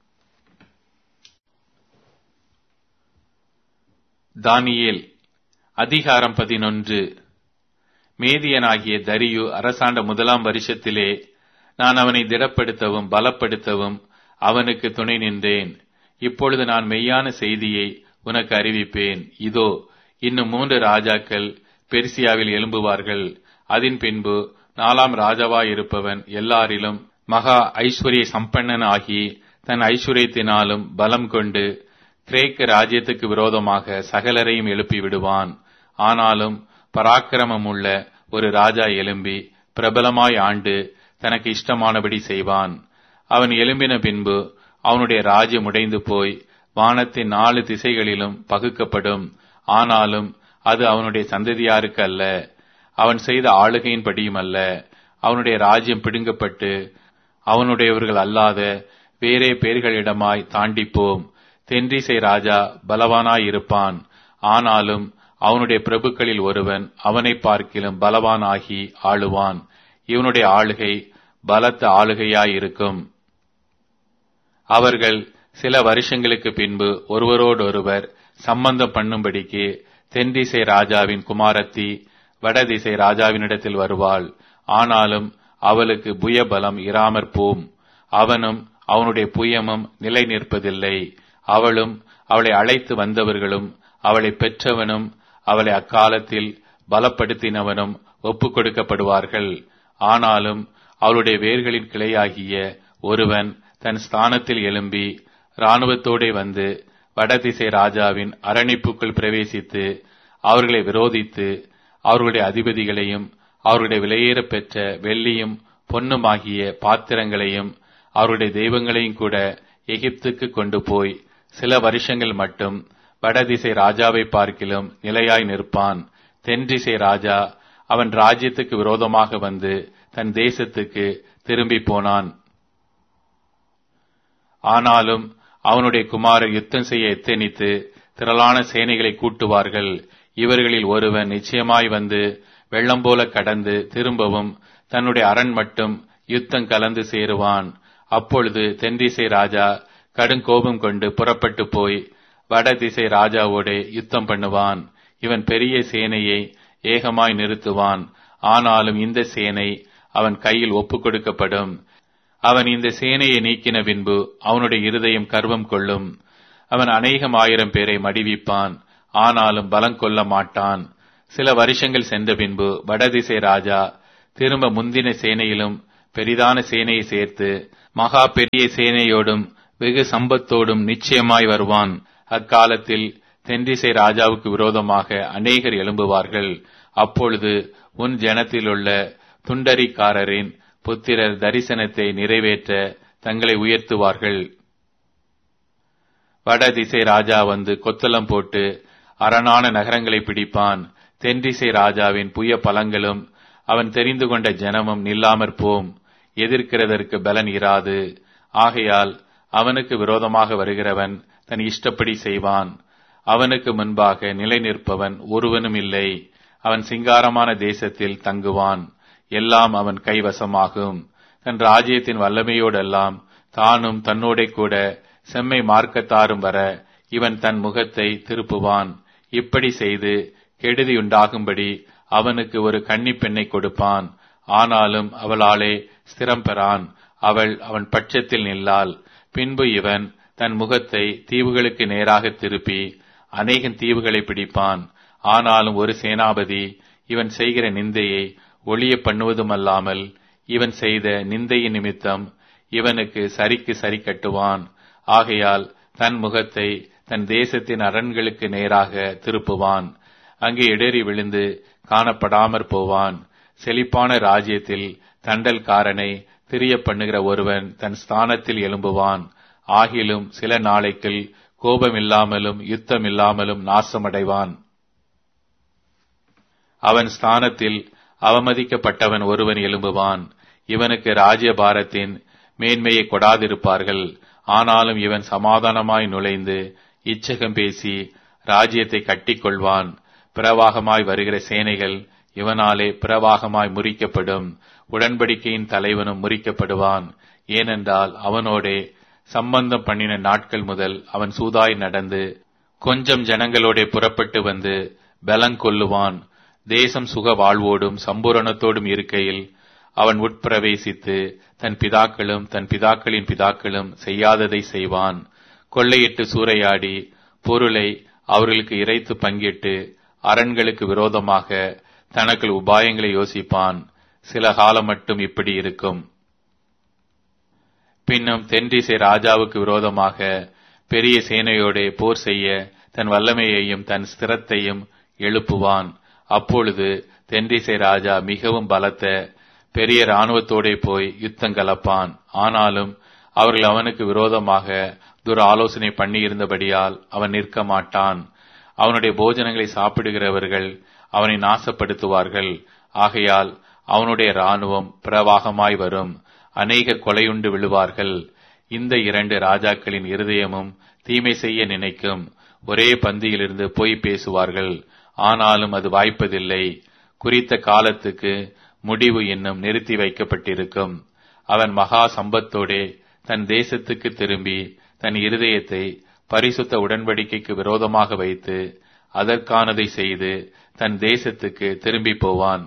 தானியேல் அதிகாரம் பதினொன்று. மேதியனாகிய தரியு அரசாண்ட முதலாம் வருஷத்திலே நான் அவனை திடப்படுத்தவும் பலப்படுத்தவும் அவனுக்கு துணை நின்றேன். இப்பொழுது நான் மெய்யான செய்தியை உனக்கு அறிவிப்பேன். இதோ, இன்னும் மூன்று ராஜாக்கள் பெர்சியாவில் எழும்புவார்கள். அதன் பின்பு நாலாம் ராஜாவாயிருப்பவன் எல்லாரிலும் மகா ஐஸ்வர்ய சம்பன்னன் ஆகி தன் ஐஸ்வர்யத்தினாலும் பலம் கொண்டு கிரேக்க ராஜ்யத்துக்கு விரோதமாக சகலரையும் எழுப்பி விடுவான். ஆனாலும் பராக்கிரமம் உள்ள ஒரு ராஜா எழும்பி பிரபலமாய் ஆண்டு தனக்கு இஷ்டமானபடி செய்வான். அவன் எழும்பின பின்பு அவனுடைய ராஜ்யம் உடைந்து போய் வானத்தின் நாலு திசைகளிலும் பகுக்கப்படும். ஆனாலும் அது அவனுடைய சந்ததியாருக்கு அல்ல, அவன் செய்த ஆளுகையின் படியும் அல்ல. அவனுடைய ராஜ்யம் பிடுங்கப்பட்டு அவனுடையவர்கள் அல்லாத வேறே பேர்களிடமாய் தாண்டிப்போம். தென்றிசை ராஜா பலவானாயிருப்பான். ஆனாலும் அவனுடைய பிரபுக்களில் ஒருவன் அவனை பார்க்கிலும் பலவானாகி ஆளுவான். இவனுடைய ஆளுகை பலத்த ஆளுகையாயிருக்கும். அவர்கள் சில வருஷங்களுக்கு பின்பு ஒருவரோடொருவர் சம்பந்தம் பண்ணும்படிக்கு தென்திசை ராஜாவின் குமாரத்தி வடதிசை ராஜாவினிடத்தில் வருவாள். ஆனாலும் அவளுக்கு புயபலம் இராமற் போம். அவனும் அவனுடைய புயமும் நிலை நிற்பதில்லை. அவளும் அவளை அழைத்து வந்தவர்களும் அவளை பெற்றவனும் அவளை அக்காலத்தில் பலப்படுத்தினவனும் ஒப்புக் கொடுக்கப்படுவார்கள். ஆனாலும் அவளுடைய வேர்களின் கிளையாகிய ஒருவன் தன் ஸ்தானத்தில் எழும்பி இராணுவத்தோடே வந்து வடதிசை ராஜாவின் அரணிப்புக்குள் பிரவேசித்து அவர்களை விரோதித்து அவர்களுடைய அதிபதிகளையும் அவர்களுடைய விலையேற பெற்ற வெள்ளியும் பொன்னுமாகிய பாத்திரங்களையும் அவருடைய தெய்வங்களையும் கூட எகிப்துக்கு கொண்டு போய் சில வருஷங்கள் மட்டும் வடதிசை ராஜாவை பார்க்கிலும் நிலையாய் நிற்பான். தென்திசை ராஜா அவன் ராஜ்யத்துக்கு விரோதமாக வந்து தன் தேசத்துக்கு திரும்பி போனான். ஆனாலும் அவனுடைய குமாரர் யுத்தம் செய்ய எத்தனித்து திரளான சேனைகளை கூட்டுவார்கள். இவர்களில் ஒருவன் நிச்சயமாய் வந்து வெள்ளம் போல கடந்து திரும்பவும் தன்னுடைய அரண் மட்டும் யுத்தம் கலந்து சேருவான். அப்பொழுது தென்திசை ராஜா கடுங்கோபம் கொண்டு புறப்பட்டு போய் வடதிசை ராஜாவோட யுத்தம் பண்ணுவான். இவன் பெரிய சேனையை ஏகமாய் நிறுத்துவான். ஆனாலும் இந்த சேனை அவன் கையில் ஒப்புக் கொடுக்கப்படும். அவன் இந்த சேனையை நீக்கின பின்பு அவனுடைய இருதயம் கர்வம் கொள்ளும். அவன் அநேகம் ஆயிரம் பேரை மடிவிப்பான். ஆனாலும் பலம் கொள்ள மாட்டான். சில வருஷங்கள் சென்ற பின்பு வடதிசை ராஜா திரும்ப முந்தின சேனையிலும் பெரிதான சேனையை சேர்த்து மகா பெரிய சேனையோடும் வெகு சம்பத்தோடும் நிச்சயமாய் வருவான். அக்காலத்தில் தென்திசை ராஜாவுக்கு விரோதமாக அநேகர் எழும்புவார்கள். அப்பொழுது உன் ஜனத்திலுள்ள துண்டரிக்காரரின் புத்திரர் தரிசனத்தை நிறைவேற்ற தங்களை உயர்த்துவார்கள். வடதிசை ராஜா வந்து கொத்தளம் போட்டு அரணான நகரங்களை பிடிப்பான். தென்திசை ராஜாவின் புய பலங்களும் அவன் தெரிந்து கொண்ட ஜனமும் நில்லாமற் போம். எதிர்க்கிறதற்கு பலன் இராது. ஆகையால் அவனுக்கு விரோதமாக வருகிறவன் தன் இஷ்டப்படி செய்வான். அவனுக்கு முன்பாக நிலை நிற்பவன் ஒருவனும் இல்லை. அவன் சிங்காரமான தேசத்தில் தங்குவான். எல்லாம் அவன் கைவசமாகும். தன் ராஜ்யத்தின் வல்லமையோடெல்லாம் தானும் தன்னோட கூட செம்மை மார்க்கத்தாரும் வர இவன் தன் முகத்தை திருப்புவான். இப்படி செய்து கெடுதியுண்டாகும்படி அவனுக்கு ஒரு கன்னிப் பெண்ணை கொடுப்பான். ஆனாலும் அவளாலே ஸ்திரம் பெறான். அவள் அவன் பட்சத்தில் நில்லாள். பின்பு இவன் தன் முகத்தை தீவுகளுக்கு நேராக திருப்பி அநேக தீவுகளை பிடிப்பான். ஆனாலும் ஒரு சேனாபதி இவன் செய்கிற நிந்தையை ஒளிய பண்ணுவதுமல்லாமல் இவன் செய்த நிந்தையின் நிமித்தம் இவனுக்கு சரிக்கு சரி கட்டுவான். ஆகையால் தன் முகத்தை தன் தேசத்தின் அரண்களுக்கு நேராக திருப்புவான். அங்கே இடறி விழுந்து காணப்படாமற் போவான். செழிப்பான ராஜ்யத்தில் தண்டல்காரனை திரிய பண்ணுகிற ஒருவன் தன் ஸ்தானத்தில் எழும்புவான். ஆகிலும் சில நாளைக்குள் கோபமில்லாமலும் யுத்தமில்லாமலும் நாசமடைவான். அவன் ஸ்தானத்தில் அவமதிக்கப்பட்டவன் ஒருவன் எழும்புவான். இவனுக்கு ராஜ்யபாரத்தின் மேன்மையை கொடாதிருப்பார்கள். ஆனாலும் இவன் சமாதானமாய் நுழைந்து இச்சகம் பேசி ராஜ்யத்தை கட்டிக்கொள்வான். பிரவாகமாய் வருகிற சேனைகள் இவனாலே பிரவாகமாய் முறிக்கப்படும். உடன்படிக்கையின் தலைவனும் முறிக்கப்படுவான். ஏனென்றால் அவனோடே சம்பந்தம் பண்ணின நாட்கள் முதல் அவன் சூதாய் நடந்து கொஞ்சம் ஜனங்களோட புறப்பட்டு வந்து பலங்கொள்ளுவான். தேசம் சுக வாழ்வோடும் சம்பூரணத்தோடும் இருக்கையில் அவன் உட்பிரவேசித்து தன் பிதாக்களும் தன் பிதாக்களின் பிதாக்களும் செய்யாததை செய்வான். கொள்ளையிட்டு சூறையாடி பொருளை அவர்களுக்கு இறைத்து பங்கிட்டு அரண்களுக்கு விரோதமாக தனக்கு உபாயங்களை யோசிப்பான். சில காலம் மட்டும் இப்படி இருக்கும். பின்னும் தென்திசை ராஜாவுக்கு விரோதமாக பெரிய சேனையோட போர் செய்ய தன் வல்லமையையும் தன் ஸ்திரத்தையும் எழுப்புவான். அப்பொழுது தென்திசை ராஜா மிகவும் பலத்த பெரிய இராணுவத்தோட போய் யுத்தம் கலப்பான். ஆனாலும் அவர்கள் அவனுக்கு விரோதமாக துர ஆலோசனை பண்ணி இருந்தபடியால் அவன் நிற்க மாட்டான். அவனுடைய போஜனங்களை சாப்பிடுகிறவர்கள் அவனை நாசப்படுத்துவார்கள். ஆகையால் அவனுடைய இராணுவம் பிரவாகமாய் வரும். அநேகர் கொலையுண்டு விழுவார்கள். இந்த இரண்டு ராஜாக்களின் இருதயமும் தீமை செய்ய நினைக்கும். ஒரே பந்தியிலிருந்து பொய் பேசுவார்கள். ஆனாலும் அது வாய்ப்பதில்லை. குறித்த காலத்துக்கு முடிவு இன்னும் நிறுத்தி வைக்கப்பட்டிருக்கும். அவன் மகா சம்பத்தோடே தன் தேசத்துக்கு திரும்பி தன் இருதயத்தை பரிசுத்த உடன்படிக்கைக்கு விரோதமாக வைத்து அதற்கானதை செய்து தன் தேசத்துக்கு திரும்பி போவான்.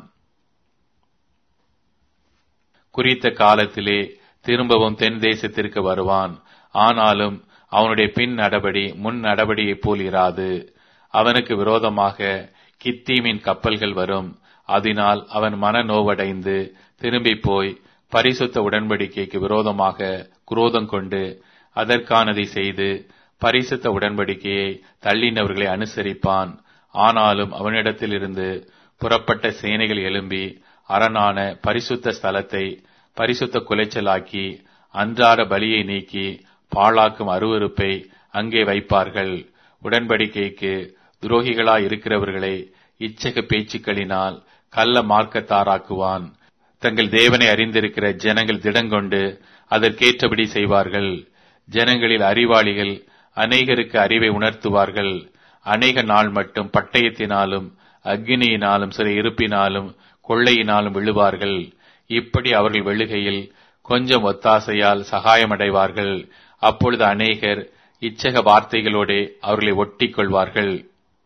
குறித்த காலத்திலே திரும்பவும் தென் தேசத்திற்கு வருவான். ஆனாலும் அவனுடைய பின் நடபடி முன் நடபடியைப் போல் இராது. அவனுக்கு விரோதமாக கித்தீமின் கப்பல்கள் வரும். அதனால் அவன் மன நோவடைந்து திரும்பி போய் பரிசுத்த உடன்படிக்கைக்கு விரோதமாக குரோதம் கொண்டு அதற்கானதை செய்து பரிசுத்த உடன்படிக்கையை தள்ளினவர்களை அனுசரிப்பான். ஆனாலும் அவனிடத்திலிருந்து புறப்பட்ட சேனைகள் எழும்பி அரணான பரிசுத்த ஸ்தலத்தை பரிசுத்த குலைச்சலாக்கி அன்றாட பலியை நீக்கி பாழாக்கும் அருவருப்பை அங்கே வைப்பார்கள். உடன்படிக்கைக்கு துரோகிகளாய் இருக்கிறவர்களை இச்சக பேச்சுக்களினால் கள்ள மார்க்கத்தாராக்குவான். தங்கள் தேவனை அறிந்திருக்கிற ஜனங்கள் திடங்கொண்டு அதற்கேற்றபடி செய்வார்கள். ஜனங்களில் அறிவாளிகள் அநேகருக்கு அறிவை உணர்த்துவார்கள். அநேக நாள் மட்டும் பட்டயத்தினாலும் அக்னியினாலும் சில இருப்பினாலும் கொள்ளையினாலும் விழுவார்கள். இப்படி அவர்கள் வெளுகையில் கொஞ்சம் ஒத்தாசையால் சகாயமடைவார்கள். அப்பொழுது அநேகர் இச்சக வார்த்தைகளோடு அவர்களை ஒட்டிக் கொள்வார்கள்.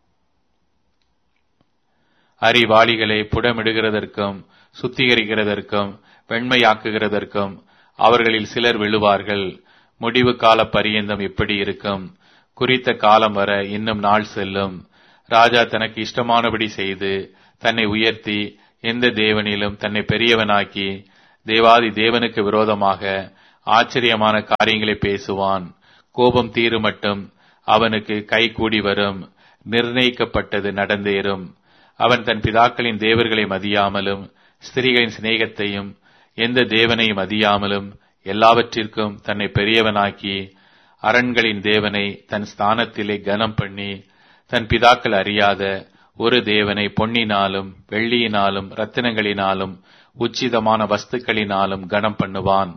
அறிவாளிகளை புடமிடுகிறதற்கும் சுத்திகரிக்கிறதற்கும் வெண்மையாக்குகிறதற்கும் அவர்களில் சிலர் விழுவார்கள். முடிவு கால பரியந்தம் இப்படி இருக்கும். குறித்த காலம் வர இன்னும் நாள் செல்லும். ராஜா தனக்கு இஷ்டமானபடி செய்து தன்னை உயர்த்தி எந்த தேவனிலும் தன்னை பெரியவனாக்கி தேவாதி தேவனுக்கு விரோதமாக ஆச்சரியமான காரியங்களை பேசுவான். கோபம் தீரும் மட்டும் அவனுக்கு கை கூடி வரும். நிர்ணயிக்கப்பட்டது நடந்தேறும். அவன் தன் பிதாக்களின் தேவர்களை மதியாமலும் ஸ்திரீகளின் சிநேகத்தையும் எந்த தேவனையும் மதியாமலும் எல்லாவற்றிற்கும் தன்னை பெரியவனாக்கி அரண்களின் தேவனை தன் ஸ்தானத்திலே கனம் பண்ணி தன் பிதாக்கள் அறியாத ஒரு தேவனை பொன்னினாலும் வெள்ளியினாலும் இரத்தினங்களினாலும் உச்சிதமான வஸ்துக்களினாலும் கனம் பண்ணுவான்.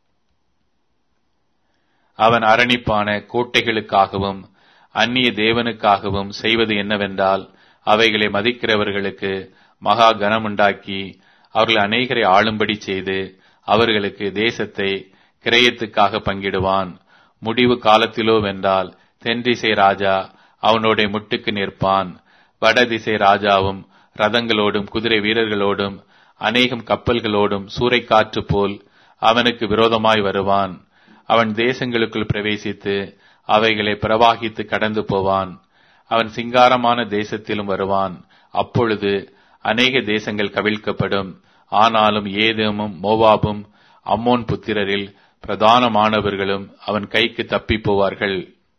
அவன் அரணிப்பான கோட்டைகளுக்காகவும் அந்நிய தேவனுக்காகவும் செய்வது என்னவென்றால் அவைகளை மதிக்கிறவர்களுக்கு மகா கனமுண்டாக்கி அவர்கள் அநேகரை ஆளும்படி செய்து அவர்களுக்கு தேசத்தை கிரயத்துக்காக பங்கிடுவான். முடிவு காலத்திலோ வென்றால் தென்திசை ராஜா அவனோட முட்டுக்கு நிற்பான். வடதிசை ராஜாவும் ரதங்களோடும் குதிரை வீரர்களோடும் அநேகம் கப்பல்களோடும் சூறைக்காற்று போல் அவனுக்கு விரோதமாய் வருவான். அவன் தேசங்களுக்குள் பிரவேசித்து அவைகளை பிரவாகித்து கடந்து போவான். அவன் சிங்காரமான தேசத்திலும் வருவான். அப்பொழுது அநேக தேசங்கள் கவிழ்க்கப்படும். ஆனாலும் ஏதேமும் மோவாபும் அம்மோன் புத்திரரில் பிரதானமானவர்களும் அவன் கைக்கு தப்பி போவார்கள்.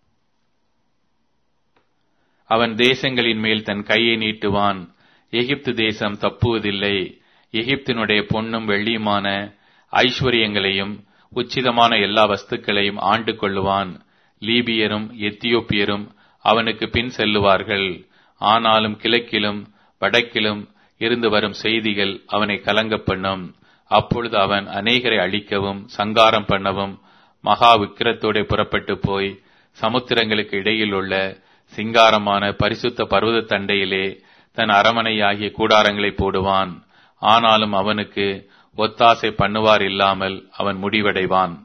அவன் தேசங்களின் மேல் தன் கையை நீட்டுவான். எகிப்து தேசம் தப்புவதில்லை. எகிப்தினுடைய பொன்னும் வெள்ளியுமான ஐஸ்வர்யங்களையும் உச்சிதமான எல்லா வஸ்துக்களையும் ஆண்டு கொள்ளுவான். லீபியரும் எத்தியோப்பியரும் அவனுக்கு பின் செல்லுவார்கள். ஆனாலும் கிழக்கிலும் வடக்கிலும் இருந்து வரும் செய்திகள் அவனை கலங்க பண்ணும். அப்பொழுது அவன் அநேகரை அழிக்கவும் சங்காரம் பண்ணவும் மகா விக்கிரத்தோட புறப்பட்டு போய் சமுத்திரங்களுக்கு இடையில் உள்ள சிங்காரமான பரிசுத்த பர்வத தண்டையிலே தன் அரமனையாகிய கூடாரங்களை போடுவான். ஆனாலும் அவனுக்கு ஒத்தாசை பண்ணுவார் இல்லாமல் அவன் முடிவடைவான்.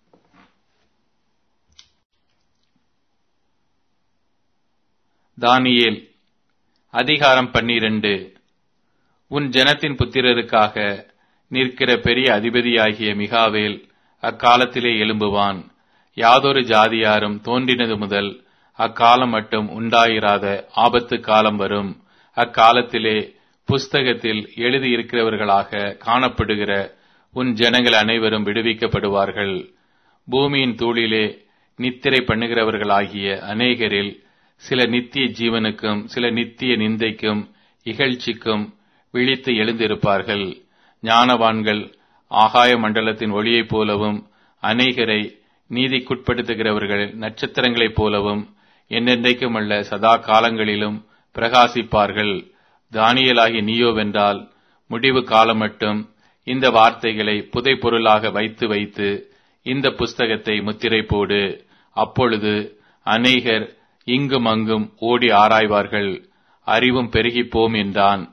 தானியேல் அதிகாரம் பன்னிரண்டு. உன் ஜனத்தின் புத்திரருக்காக நிற்கிற பெரிய அதிபதியாகிய மிகாவேல் அக்காலத்திலே எழும்புவான். யாதொரு ஜாதியாரும் தோன்றினது முதல் அக்காலம் மட்டும் உண்டாயிராத ஆபத்து காலம் வரும். அக்காலத்திலே புஸ்தகத்தில் எழுதியிருக்கிறவர்களாக காணப்படுகிற உன் ஜனங்கள் அனைவரும் விடுவிக்கப்படுவார்கள். பூமியின் தூளிலே நித்திரை பண்ணுகிறவர்களாகிய அநேகரில் சில நித்திய ஜீவனுக்கும் சில நித்திய நிந்தைக்கும் இகழ்ச்சிக்கும் விழித்து எழுந்திருப்பார்கள். ஞானவான்கள் ஆகாய மண்டலத்தின் ஒளியைப் போலவும் அநேகரை நீதிக்குட்படுத்துகிறவர்கள் நட்சத்திரங்களைப் போலவும் என்னென்றைக்கும் அல்ல சதா காலங்களிலும் பிரகாசிப்பார்கள். தானியேலாகிய நீயோவென்றால் முடிவு காலம் மட்டும் இந்த வார்த்தைகளை புதை பொருளாக வைத்து வைத்து இந்த புஸ்தகத்தை முத்திரை போடு. அப்பொழுது அநேகர் இங்கும் அங்கும் ஓடி ஆராய்வார்கள், அறிவும் பெருகிப்போம் என்றான்.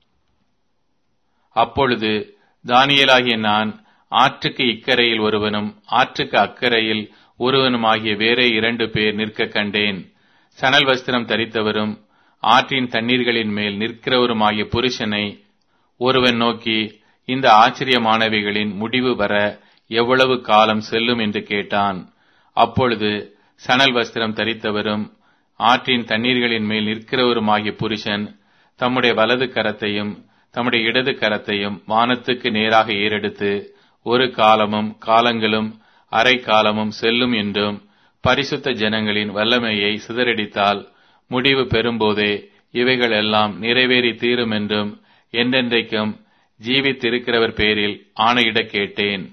அப்பொழுது தானியேலாகிய நான் ஆற்றுக்கு இக்கரையில் ஒருவனும் ஆற்றுக்கு அக்கரையில் ஒருவனுமாகிய வேறே இரண்டு பேர் நிற்க கண்டேன். சணல் வஸ்திரம் தரித்தவரும் ஆற்றின் தண்ணீர்களின் மேல் நிற்கிறவருமாகிய புருஷனை ஒருவன் நோக்கி, இந்த ஆச்சரியமானவைகளின் முடிவு வர எவ்வளவு காலம் செல்லும் என்று கேட்டான். அப்பொழுது சணல் வஸ்திரம் தரித்தவரும் ஆற்றின் தண்ணீர்களின் மேல் நிற்கிறவருமாகிய புருஷன் தம்முடைய வலது கரத்தையும் தம்முடைய இடது கரத்தையும் வானத்துக்கு நேராக ஏறெடுத்து, ஒரு காலமும் காலங்களும் அரை காலமும் செல்லும் என்றும் பரிசுத்த ஜனங்களின் வல்லமையை சிதறடித்தால் முடிவு பெறும்போதே இவைகள் எல்லாம் நிறைவேறி தீரும் என்றும் என்றென்றைக்கும் ஜீவித்திருக்கிறவர் பேரில் ஆணையிட கேட்டேன்.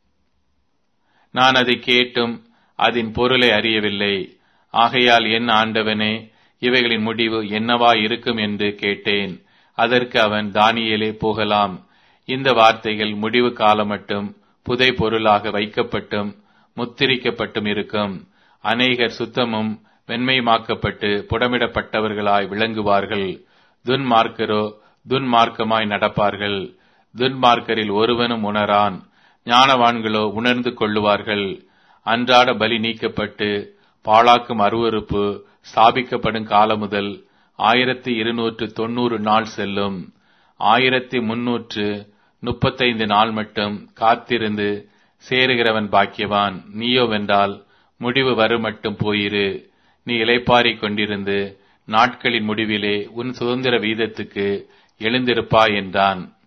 நான் அதை கேட்டும் அதன் பொருளை அறியவில்லை. ஆகையால் என் ஆண்டவனே, இவைகளின் முடிவு என்னவா இருக்கும் என்று கேட்டேன். அதற்கு அவன், தானியேலே, போகலாம். இந்த வார்த்தைகள் முடிவு காலம் மட்டும் புதை பொருளாக வைக்கப்பட்டும் முத்திரிக்கப்பட்டும் இருக்கும். அநேகர் சுத்தமும் வெண்மையுமாக்கப்பட்டு புடமிடப்பட்டவர்களாய் விளங்குவார்கள். துன்மார்க்கரோ துன்மார்க்கமாய் நடப்பார்கள். துன்மார்க்கரில் ஒருவனும் உணரான், ஞானவான்களோ உணர்ந்து கொள்ளுவார்கள். அன்றாட பலி நீக்கப்பட்டு பாழாக்கும் அருவருப்பு ஸ்தாபிக்கப்படும் காலம் முதல் ஆயிரத்தி இருநூற்று தொன்னூறு நாள் செல்லும். ஆயிரத்தி முன்னூற்று முப்பத்தைந்து நாள் மட்டும் காத்திருந்து சேருகிறவன் பாக்கியவான். நீயோ வென்றால் முடிவு வரும் மட்டும் போயிரு. நீ இளைப்பாறிக் கொண்டிருந்து நாட்களின் முடிவிலே உன் சுதந்திர வீதத்துக்கு எழுந்திருப்பாய் என்றான்.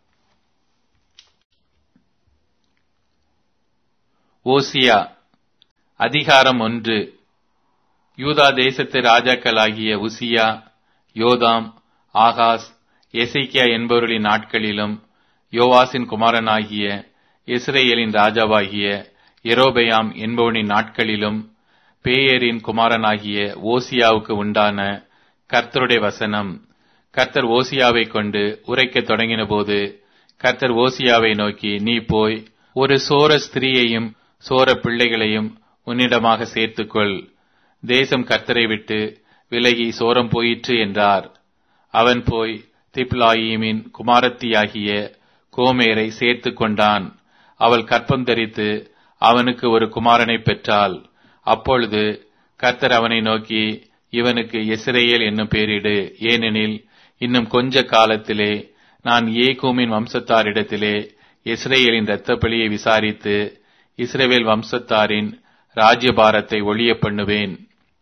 ஓசியா அதிகாரம் ஒன்று. யூதா தேசத்து ராஜாக்களாகிய உசியா, யோதாம், ஆகாஸ், எசேக்கியா என்பவர்களின் நாட்களிலும், யோவாசின் குமாரனாகிய இஸ்ரேலின் ராஜாவாகிய யெரொபெயாம் என்பவனின் நாட்களிலும், பேயரின் குமாரனாகிய ஓசியாவுக்கு உண்டான கர்த்தருடைய வசனம். கர்த்தர் ஓசியாவை கொண்டு உரைக்கத் தொடங்கின போது, கர்த்தர் ஓசியாவை நோக்கி, நீ போய் ஒரு சோர ஸ்திரீயையும் சோர பிள்ளைகளையும் உன்னிடமாக சேர்த்துக்கொள். தேசம் கர்த்தரை விட்டு விலகி சோரம் போயிற்று என்றார். அவன் போய் திப்லாயிமின் குமாரத்தியாகிய கோமேரை சேர்த்து கொண்டான். அவள் கற்பம் தரித்து அவனுக்கு ஒரு குமாரனை பெற்றாள். அப்பொழுது கர்த்தர் அவனை நோக்கி, இவனுக்கு இஸ்ரவேல் என்னும் பெயரிடு. ஏனெனில் இன்னும் கொஞ்ச காலத்திலே நான் ஏகூமின் வம்சத்தாரிடத்திலே இஸ்ரவேலின் இரத்தப்பழியை விசாரித்து இஸ்ரவேல் வம்சத்தாரின் ராஜ்யபாரத்தை ஒழிய பண்ணுவேன்.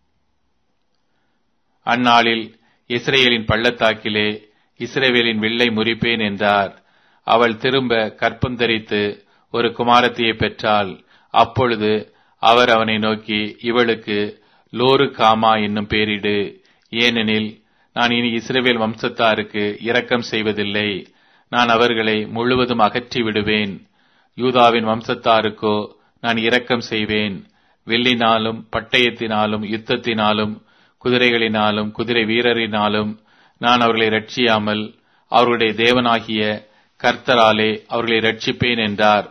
அந்நாளில் இஸ்ரவேலின் பள்ளத்தாக்கிலே இஸ்ரவேலின் வில்லை முறிப்பேன் என்றார். அவள் திரும்ப கற்பம் தரித்து ஒரு குமாரத்தியை பெற்றாள். அப்பொழுது அவர் அவனை நோக்கி, இவளுக்கு லோரு காமா என்னும் பெயரிடு. ஏனெனில் நான் இனி இஸ்ரவேல் வம்சத்தாருக்கு இரக்கம் செய்வதில்லை. நான் அவர்களை முழுவதும் அகற்றி விடுவேன். யூதாவின் வம்சத்தாருக்கோ நான் இரக்கம் செய்வேன். வில்லினாலும் பட்டயத்தினாலும் யுத்தத்தினாலும் குதிரைகளினாலும் குதிரை வீரரினாலும் நான் அவர்களை ரட்சியாமல் அவர்களுடைய தேவனாகிய கர்த்தராலே அவர்களை ரட்சிப்பேன் என்றார்.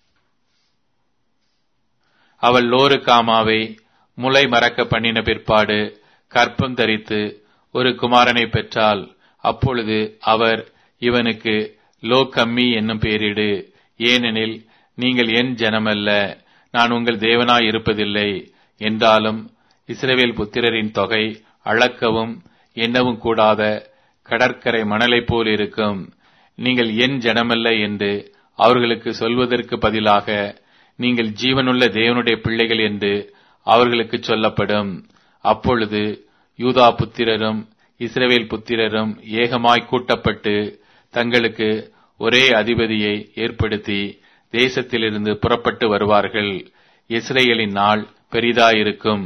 அவள் லோரு காமாவை முளை மறக்க பண்ணின பிற்பாடு கற்பம் தரித்து ஒரு குமாரனை பெற்றாள். அப்பொழுது அவர், இவனுக்கு லோ கம்மி என்னும் பெயரிடு. ஏனெனில் நீங்கள் என் ஜனமல்ல, நான் உங்கள் தேவனாய் இருப்பதில்லை. என்றாலும் இஸ்ரவேல் புத்திரரின் தொகை அளக்கவும் எண்ணவும் கூடாத கடற்கரை மணலைப் போல் இருக்கும். நீங்கள் என் ஜனமல்ல என்று அவர்களுக்கு சொல்வதற்கு பதிலாக நீங்கள் ஜீவனுள்ள தேவனுடைய பிள்ளைகள் என்று அவர்களுக்கு சொல்லப்படும். அப்பொழுது யூதா புத்திரரும் இஸ்ரவேல் புத்திரரும் ஏகமாய் கூட்டப்பட்டு தங்களுக்கு ஒரே அதிபதியை ஏற்படுத்தி தேசத்திலிருந்து புறப்பட்டு வருவார்கள். இஸ்ரவேலின் நாள் பெரிதாயிருக்கும்.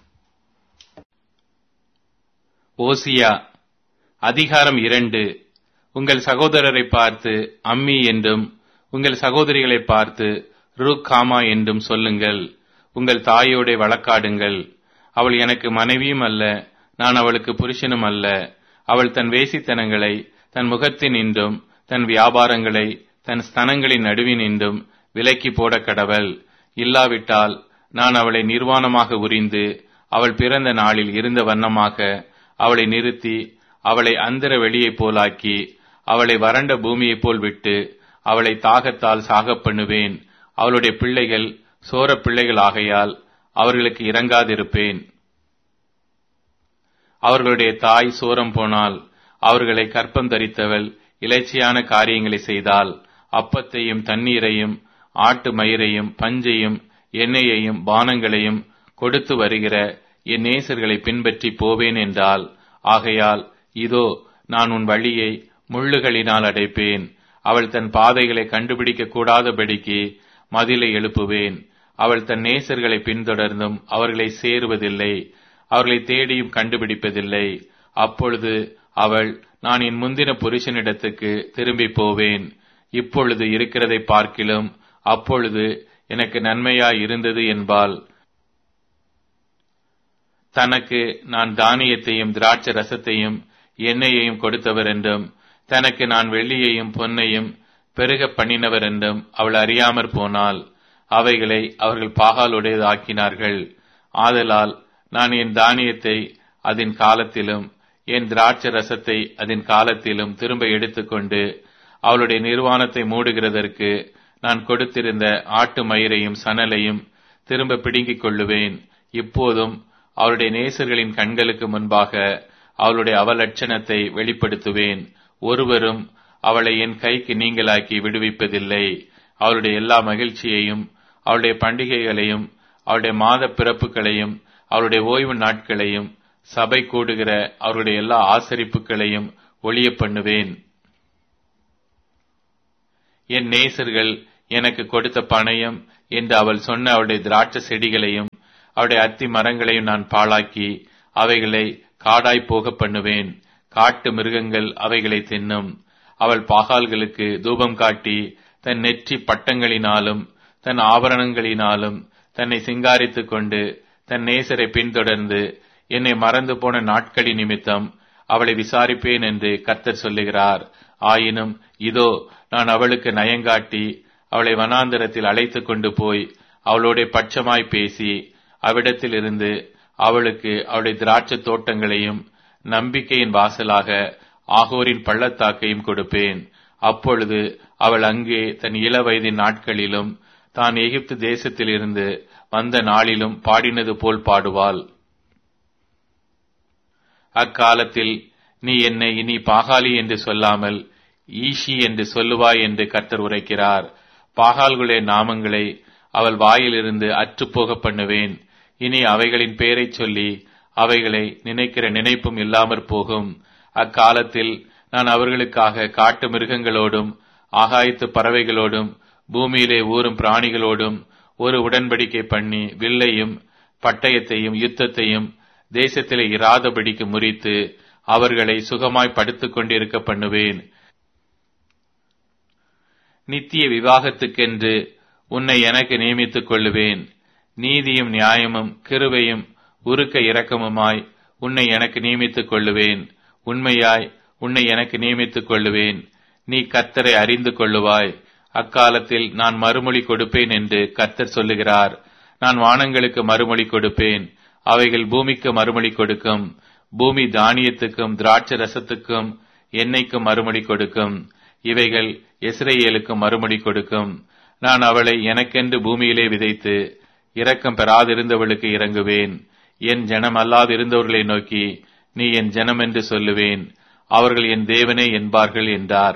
ஓசியா அதிகாரம் இரண்டு. உங்கள் சகோதரரை பார்த்து அம்மி என்றும் உங்கள் சகோதரிகளை பார்த்து ரூகாமா என்றும் சொல்லுங்கள். உங்கள் தாயோட வழக்காடுங்கள். அவள் எனக்கு மனைவியும் அல்ல, நான் அவளுக்கு புருஷனும் அல்ல. அவள் தன் வேசித்தனங்களை தன் முகத்தின் இன்றும் தன் வியாபாரங்களை தன் ஸ்தனங்களின் நடுவின் இன்றும் விலக்கி போட கடவள். இல்லாவிட்டால் நான் அவளை நிர்வாணமாக உரிந்து அவள் பிறந்த நாளில் இருந்த வண்ணமாக அவளை நிறுத்தி அவளை அந்தர வெளியைப் போலாக்கி அவளை வறண்ட பூமியைப் போல் விட்டு அவளை தாகத்தால் சாகப் பண்ணுவேன். அவளுடைய பிள்ளைகள் சோர பிள்ளைகள் ஆகையால் அவர்களுக்கு இரங்காதிருப்பேன். அவர்களுடைய தாய் சோரம் போனால் அவர்களை கற்பம் தரித்தவள் இலைச்சியான காரியங்களை செய்தால் அப்பத்தையும் தண்ணீரையும் ஆட்டு மயிரையும் பஞ்சையும் எண்ணெயையும் பானங்களையும் கொடுத்து வருகிற என் நேசர்களை பின்பற்றி போவேன் என்றால், ஆகையால் இதோ நான் உன் வழியை முள்ளுகளினால் அடைப்பேன். அவள் தன் பாதைகளை கண்டுபிடிக்க கூடாதபடிக்கு மதிலை எழுப்புவேன். அவள் தன் நேசர்களை பின்தொடர்ந்தும் அவர்களை சேருவதில்லை, அவர்களை தேடியும் கண்டுபிடிப்பதில்லை. அப்பொழுது அவள், நான் என் முந்தின புருஷனிடத்துக்கு திரும்பி போவேன், இப்பொழுது இருக்கிறதை பார்க்கிலும் அப்பொழுது எனக்கு நன்மையாய் இருந்தது என்பாள். தனக்கு நான் தானியத்தையும் திராட்சை ரசத்தையும் எண்ணெயையும் கொடுத்தவர் என்றும் தனக்கு நான் வெள்ளியையும் பொன்னையும் பெருக பண்ணினவர் என்றும் அவள் அறியாமற் போனாள். அவைகளை அவர்கள் பாகாலுடையதாக்கினார்கள். ஆதலால் நான் என் தானியத்தை அதன் காலத்திலும் என் திராட்சை ரசத்தை அதன் காலத்திலும் திரும்ப எடுத்துக்கொண்டு அவளுடைய நிர்வாணத்தை மூடுகிறதற்கு நான் கொடுத்திருந்த ஆட்டு மயிரையும் சணலையும் திரும்ப பிடுங்கிக் கொள்ளுவேன். இப்போதும் அவளுடைய நேசர்களின் கண்களுக்கு முன்பாக அவளுடைய அவலட்சணத்தை வெளிப்படுத்துவேன். ஒருவரும் அவளை என் கைக்கு நீங்களாக்கி விடுவிப்பதில்லை. அவளுடைய எல்லா மகிழ்ச்சியையும் அவளுடைய பண்டிகைகளையும் அவளுடைய மாத பிறப்புகளையும் அவளுடைய ஓய்வு நாட்களையும் சபை கூடுகிற அவருடைய எல்லா ஆசரிப்புகளையும் ஒழிய பண்ணுவேன். என் நேசர்கள் எனக்கு கொடுத்த பணயம் என்று அவள் சொன்ன அவளுடைய திராட்சை செடிகளையும் அவருடைய அத்தி மரங்களையும் நான் பாழாக்கி அவைகளை காடாய் போக பண்ணுவேன். காட்டு மிருகங்கள் அவைகளை தின்னும். அவள் பாகால்களுக்கு தூபம் காட்டி தன் நெற்றி பட்டங்களினாலும் தன் ஆபரணங்களினாலும் தன்னை சிங்காரித்துக் கொண்டு தன் நேசரை பின்தொடர்ந்து என்னை மறந்து போன நாட்களின் நிமித்தம் அவளை விசாரிப்பேன் என்று கர்த்தர் சொல்லுகிறார். ஆயினும் இதோ நான் அவளுக்கு நயங்காட்டி அவளை வனாந்தரத்தில் அழைத்து கொண்டு போய் அவளோட பட்சமாய் பேசி அவ்விடத்தில் இருந்து அவளுக்கு அவளுடைய திராட்சை தோட்டங்களையும் நம்பிக்கையின் வாசலாக ஆகோரின் பள்ளத்தாக்கையும் கொடுப்பேன். அப்பொழுது அவள் அங்கே தன் இள வயதின் நாட்களிலும் தான் எகிப்து தேசத்தில் இருந்து வந்த நாளிலும் பாடினது போல் பாடுவாள். அக்காலத்தில் நீ என்னை இனி பாகாலி என்று சொல்லாமல் ஈஷி என்று சொல்லுவாய் என்று கர்த்தர் உரைக்கிறார். பாகால்களுடைய நாமங்களை அவள் வாயிலிருந்து அற்றுப்போக பண்ணுவேன். இனி அவைகளின் பெயரை சொல்லி அவைகளை நினைக்கிற நினைப்பும் இல்லாமற் போகும். அக்காலத்தில் நான் அவர்களுக்காக காட்டு மிருகங்களோடும் ஆகாயத்து பறவைகளோடும் பூமியிலே ஊறும் பிராணிகளோடும் ஒரு உடன்படிக்கை பண்ணி வில்லையும் பட்டயத்தையும் யுத்தத்தையும் தேசத்திலே இராதபடிக்கு முறித்து அவர்களை சுகமாய் படுத்துக் கொண்டிருக்க பண்ணுவேன். நித்திய விவாகத்துக்கென்று உன்னை எனக்கு நியமித்துக் கொள்ளுவேன். நீதியும் நியாயமும் கிருபையும் உருக்க இரக்கமுமாய் உன்னை எனக்கு நியமித்துக் கொள்ளுவேன். உண்மையாய் உன்னை எனக்கு நியமித்துக் கொள்ளுவேன். நீ கர்த்தரை அறிந்து கொள்ளுவாய். அக்காலத்தில் நான் மறுமொழி கொடுப்பேன் என்று கர்த்தர் சொல்லுகிறார். நான் வானங்களுக்கு மறுமொழி கொடுப்பேன், அவைகள் பூமிக்கு மறுமொழி கொடுக்கும். பூமி தானியத்துக்கும் திராட்சை ரசத்துக்கும் எண்ணெய்க்கும் மறுமொழி கொடுக்கும். இவைகள் இஸ்ரவேலுக்கு மறுமொழி கொடுக்கும். நான் அவளை எனக்கென்று பூமியிலே விதைத்து இரக்கம் பெறாதிருந்தவளுக்கு இறங்குவேன். என் ஜனம் அல்லாதிருந்தவர்களை நோக்கி நீ என் ஜனம் என்று சொல்லுவேன். அவர்கள் என் தேவனே என்பார்கள் என்றார்.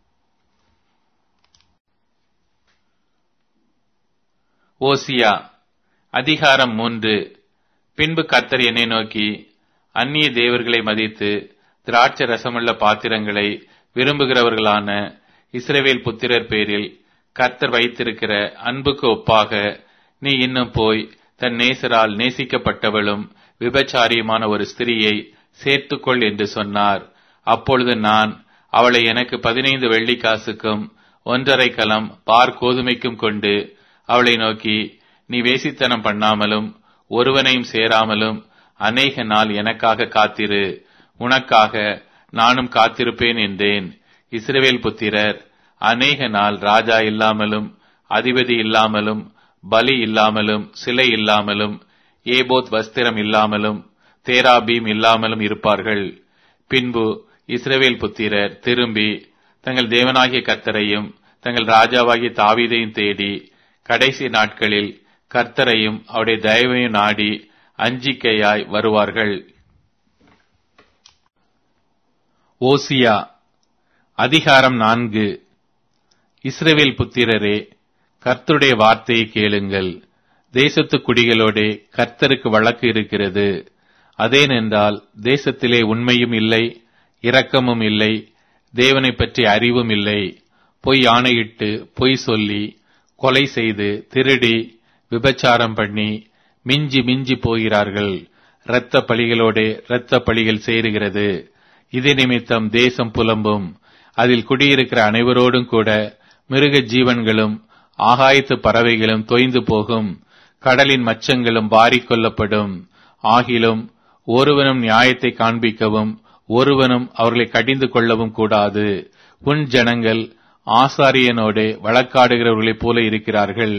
ஓசியா அதிகாரம் மூன்று. பின்பு கர்த்தர் என்னை நோக்கி, அந்நிய தேவர்களை மதித்து திராட்சை ரசமுள்ள பாத்திரங்களை விரும்புகிறவர்களான இஸ்ரவேல் புத்திரர் பேரில் கர்த்தர் வைத்திருக்கிற அன்புக்கு ஒப்பாக நீ இன்னும் போய் தன் நேசரால் நேசிக்கப்பட்டவளும் விபச்சாரியுமான ஒரு ஸ்திரியை சேர்த்துக்கொள் என்று சொன்னார். அப்பொழுது நான் அவளை எனக்கு பதினைந்து வெள்ளிக்காசுக்கும் ஒன்றரை கலம் பார் கோதுமைக்கும் கொண்டு அவளை நோக்கி, நீ வேசித்தனம் பண்ணாமலும் ஒருவனையும் சேராமலும் அநேக நாள் எனக்காக காத்திரு, உனக்காக நானும் காத்திருப்பேன் என்றேன். இஸ்ரவேல் புத்திரர் அநேக நாள் ராஜா இல்லாமலும் அதிபதி இல்லாமலும் பலி இல்லாமலும் சிலை இல்லாமலும் ஏபோத் வஸ்திரம் இல்லாமலும் தேராபீம் இல்லாமலும் இருப்பார்கள். பின்பு இஸ்ரவேல் புத்திரர் திரும்பி தங்கள் தேவனாகிய கர்த்தரையும் தங்கள் ராஜாவாகிய தாவீதையும் தேடி கடைசி நாட்களில் கர்த்தரையும் அவருடைய தயவையும் நாடி அஞ்சிக்கையாய் வருவார்கள். ஓசியா அதிகாரம் நான்கு. இஸ்ரவேல் புத்திரரே, கர்த்தருடைய வார்த்தையை கேளுங்கள். தேசத்து குடிகளோடே கர்த்தருக்கு வழக்கு இருக்கிறது. அதேனென்றால் தேசத்திலே உண்மையும் இல்லை, இரக்கமும் இல்லை, தேவனை பற்றி அறிவும் இல்லை. பொய் ஆணையிட்டு பொய் சொல்லி கொலை செய்து திருடி விபச்சாரம் பண்ணி மிஞ்சி மிஞ்சி போகிறார்கள். இரத்த பழிகளோடே இரத்த பழிகள் சேருகிறது. இது நிமித்தம் தேசம் புலம்பும். அதில் குடியிருக்கிற அனைவரோடும் கூட மிருக ஜீவன்களும் ஆகாயத்து பறவைகளும் தொய்ந்து போகும். கடலின் மச்சங்களும் வாரிக்கொள்ளப்படும். ஆகிலும் ஒருவனும் நியாயத்தை காண்பிக்கவும் ஒருவனும் அவர்களை கடிந்து கொள்ளவும் கூடாது. உன் ஜனங்கள் ஆசாரியனோடு வழக்காடுகிறவர்களைப் போல இருக்கிறார்கள்.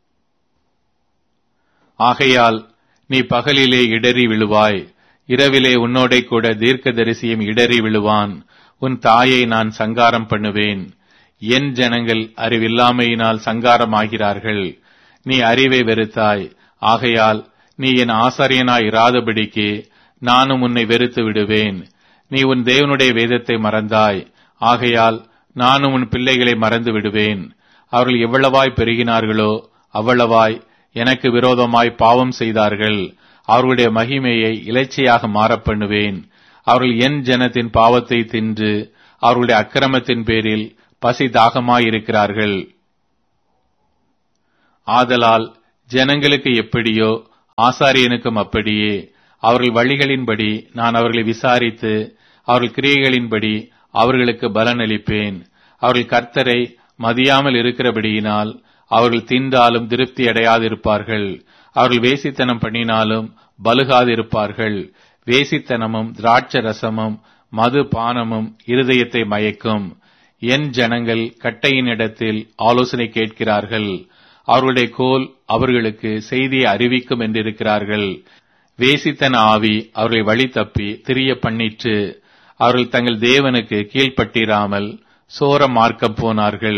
ஆகையால் நீ பகலிலே இடறி விழுவாய், இரவிலே உன்னோடே கூட தீர்க்கதரிசியும் இடறி விழுவான். உன் தாயை நான் சங்காரம் பண்ணுவேன். என் ஜனங்கள் அறிவில்லாமையினால் சங்காரமாகிறார்கள். நீ அறிவை வெறுத்தாய், ஆகையால் நீ என் ஆசாரியனாய் இராதபடிக்கு நானும் உன்னை வெறுத்து விடுவேன். நீ உன் தேவனுடைய வேதத்தை மறந்தாய், ஆகையால் நானும் உன் பிள்ளைகளை மறந்து விடுவேன். அவர்கள் எவ்வளவாய் பெருகினார்களோ அவ்வளவாய் எனக்கு விரோதமாய் பாவம் செய்தார்கள். அவர்களுடைய மகிமையை இலைச்சையாக மாறப் பண்ணுவேன். அவர்கள் என் ஜனத்தின் பாவத்தை தின்று அவர்களுடைய அக்கிரமத்தின் பேரில் பசி தாகமாயிருக்கிறார்கள். ஆதலால் ஜனங்களுக்கு எப்படியோ ஆசாரியனுக்கும் அப்படியே. அவர்கள் வழிகளின்படி நான் அவர்களை விசாரித்து அவர்கள் கிரியைகளின்படி அவர்களுக்கு பலனளிப்பேன். அவர்கள் கர்த்தரை மதியாமல் இருக்கிறபடியினால் அவர்கள் தின்றாலும் திருப்தி அடையாதிருப்பார்கள். அவர்கள் வேசித்தனம் பண்ணினாலும் பலுகாதிருப்பார்கள். வேசித்தனமும் திராட்ச ரசமும் மது பானமும் இருதயத்தை மயக்கும். என் ஜனங்கள் கட்டையின் இடத்தில் ஆலோசனை கேட்கிறார்கள். அவர்களுடைய கோல் அவர்களுக்கு செய்தியை அறிவிக்கும் என்றிருக்கிறார்கள். வேசித்தன ஆவி அவர்களை வழி தப்பி திரிய பண்ணிற்று. அவர்கள் தங்கள் தேவனுக்கு கீழ்ப்பட்டிராமல் சோர மார்க்கம் போனார்கள்.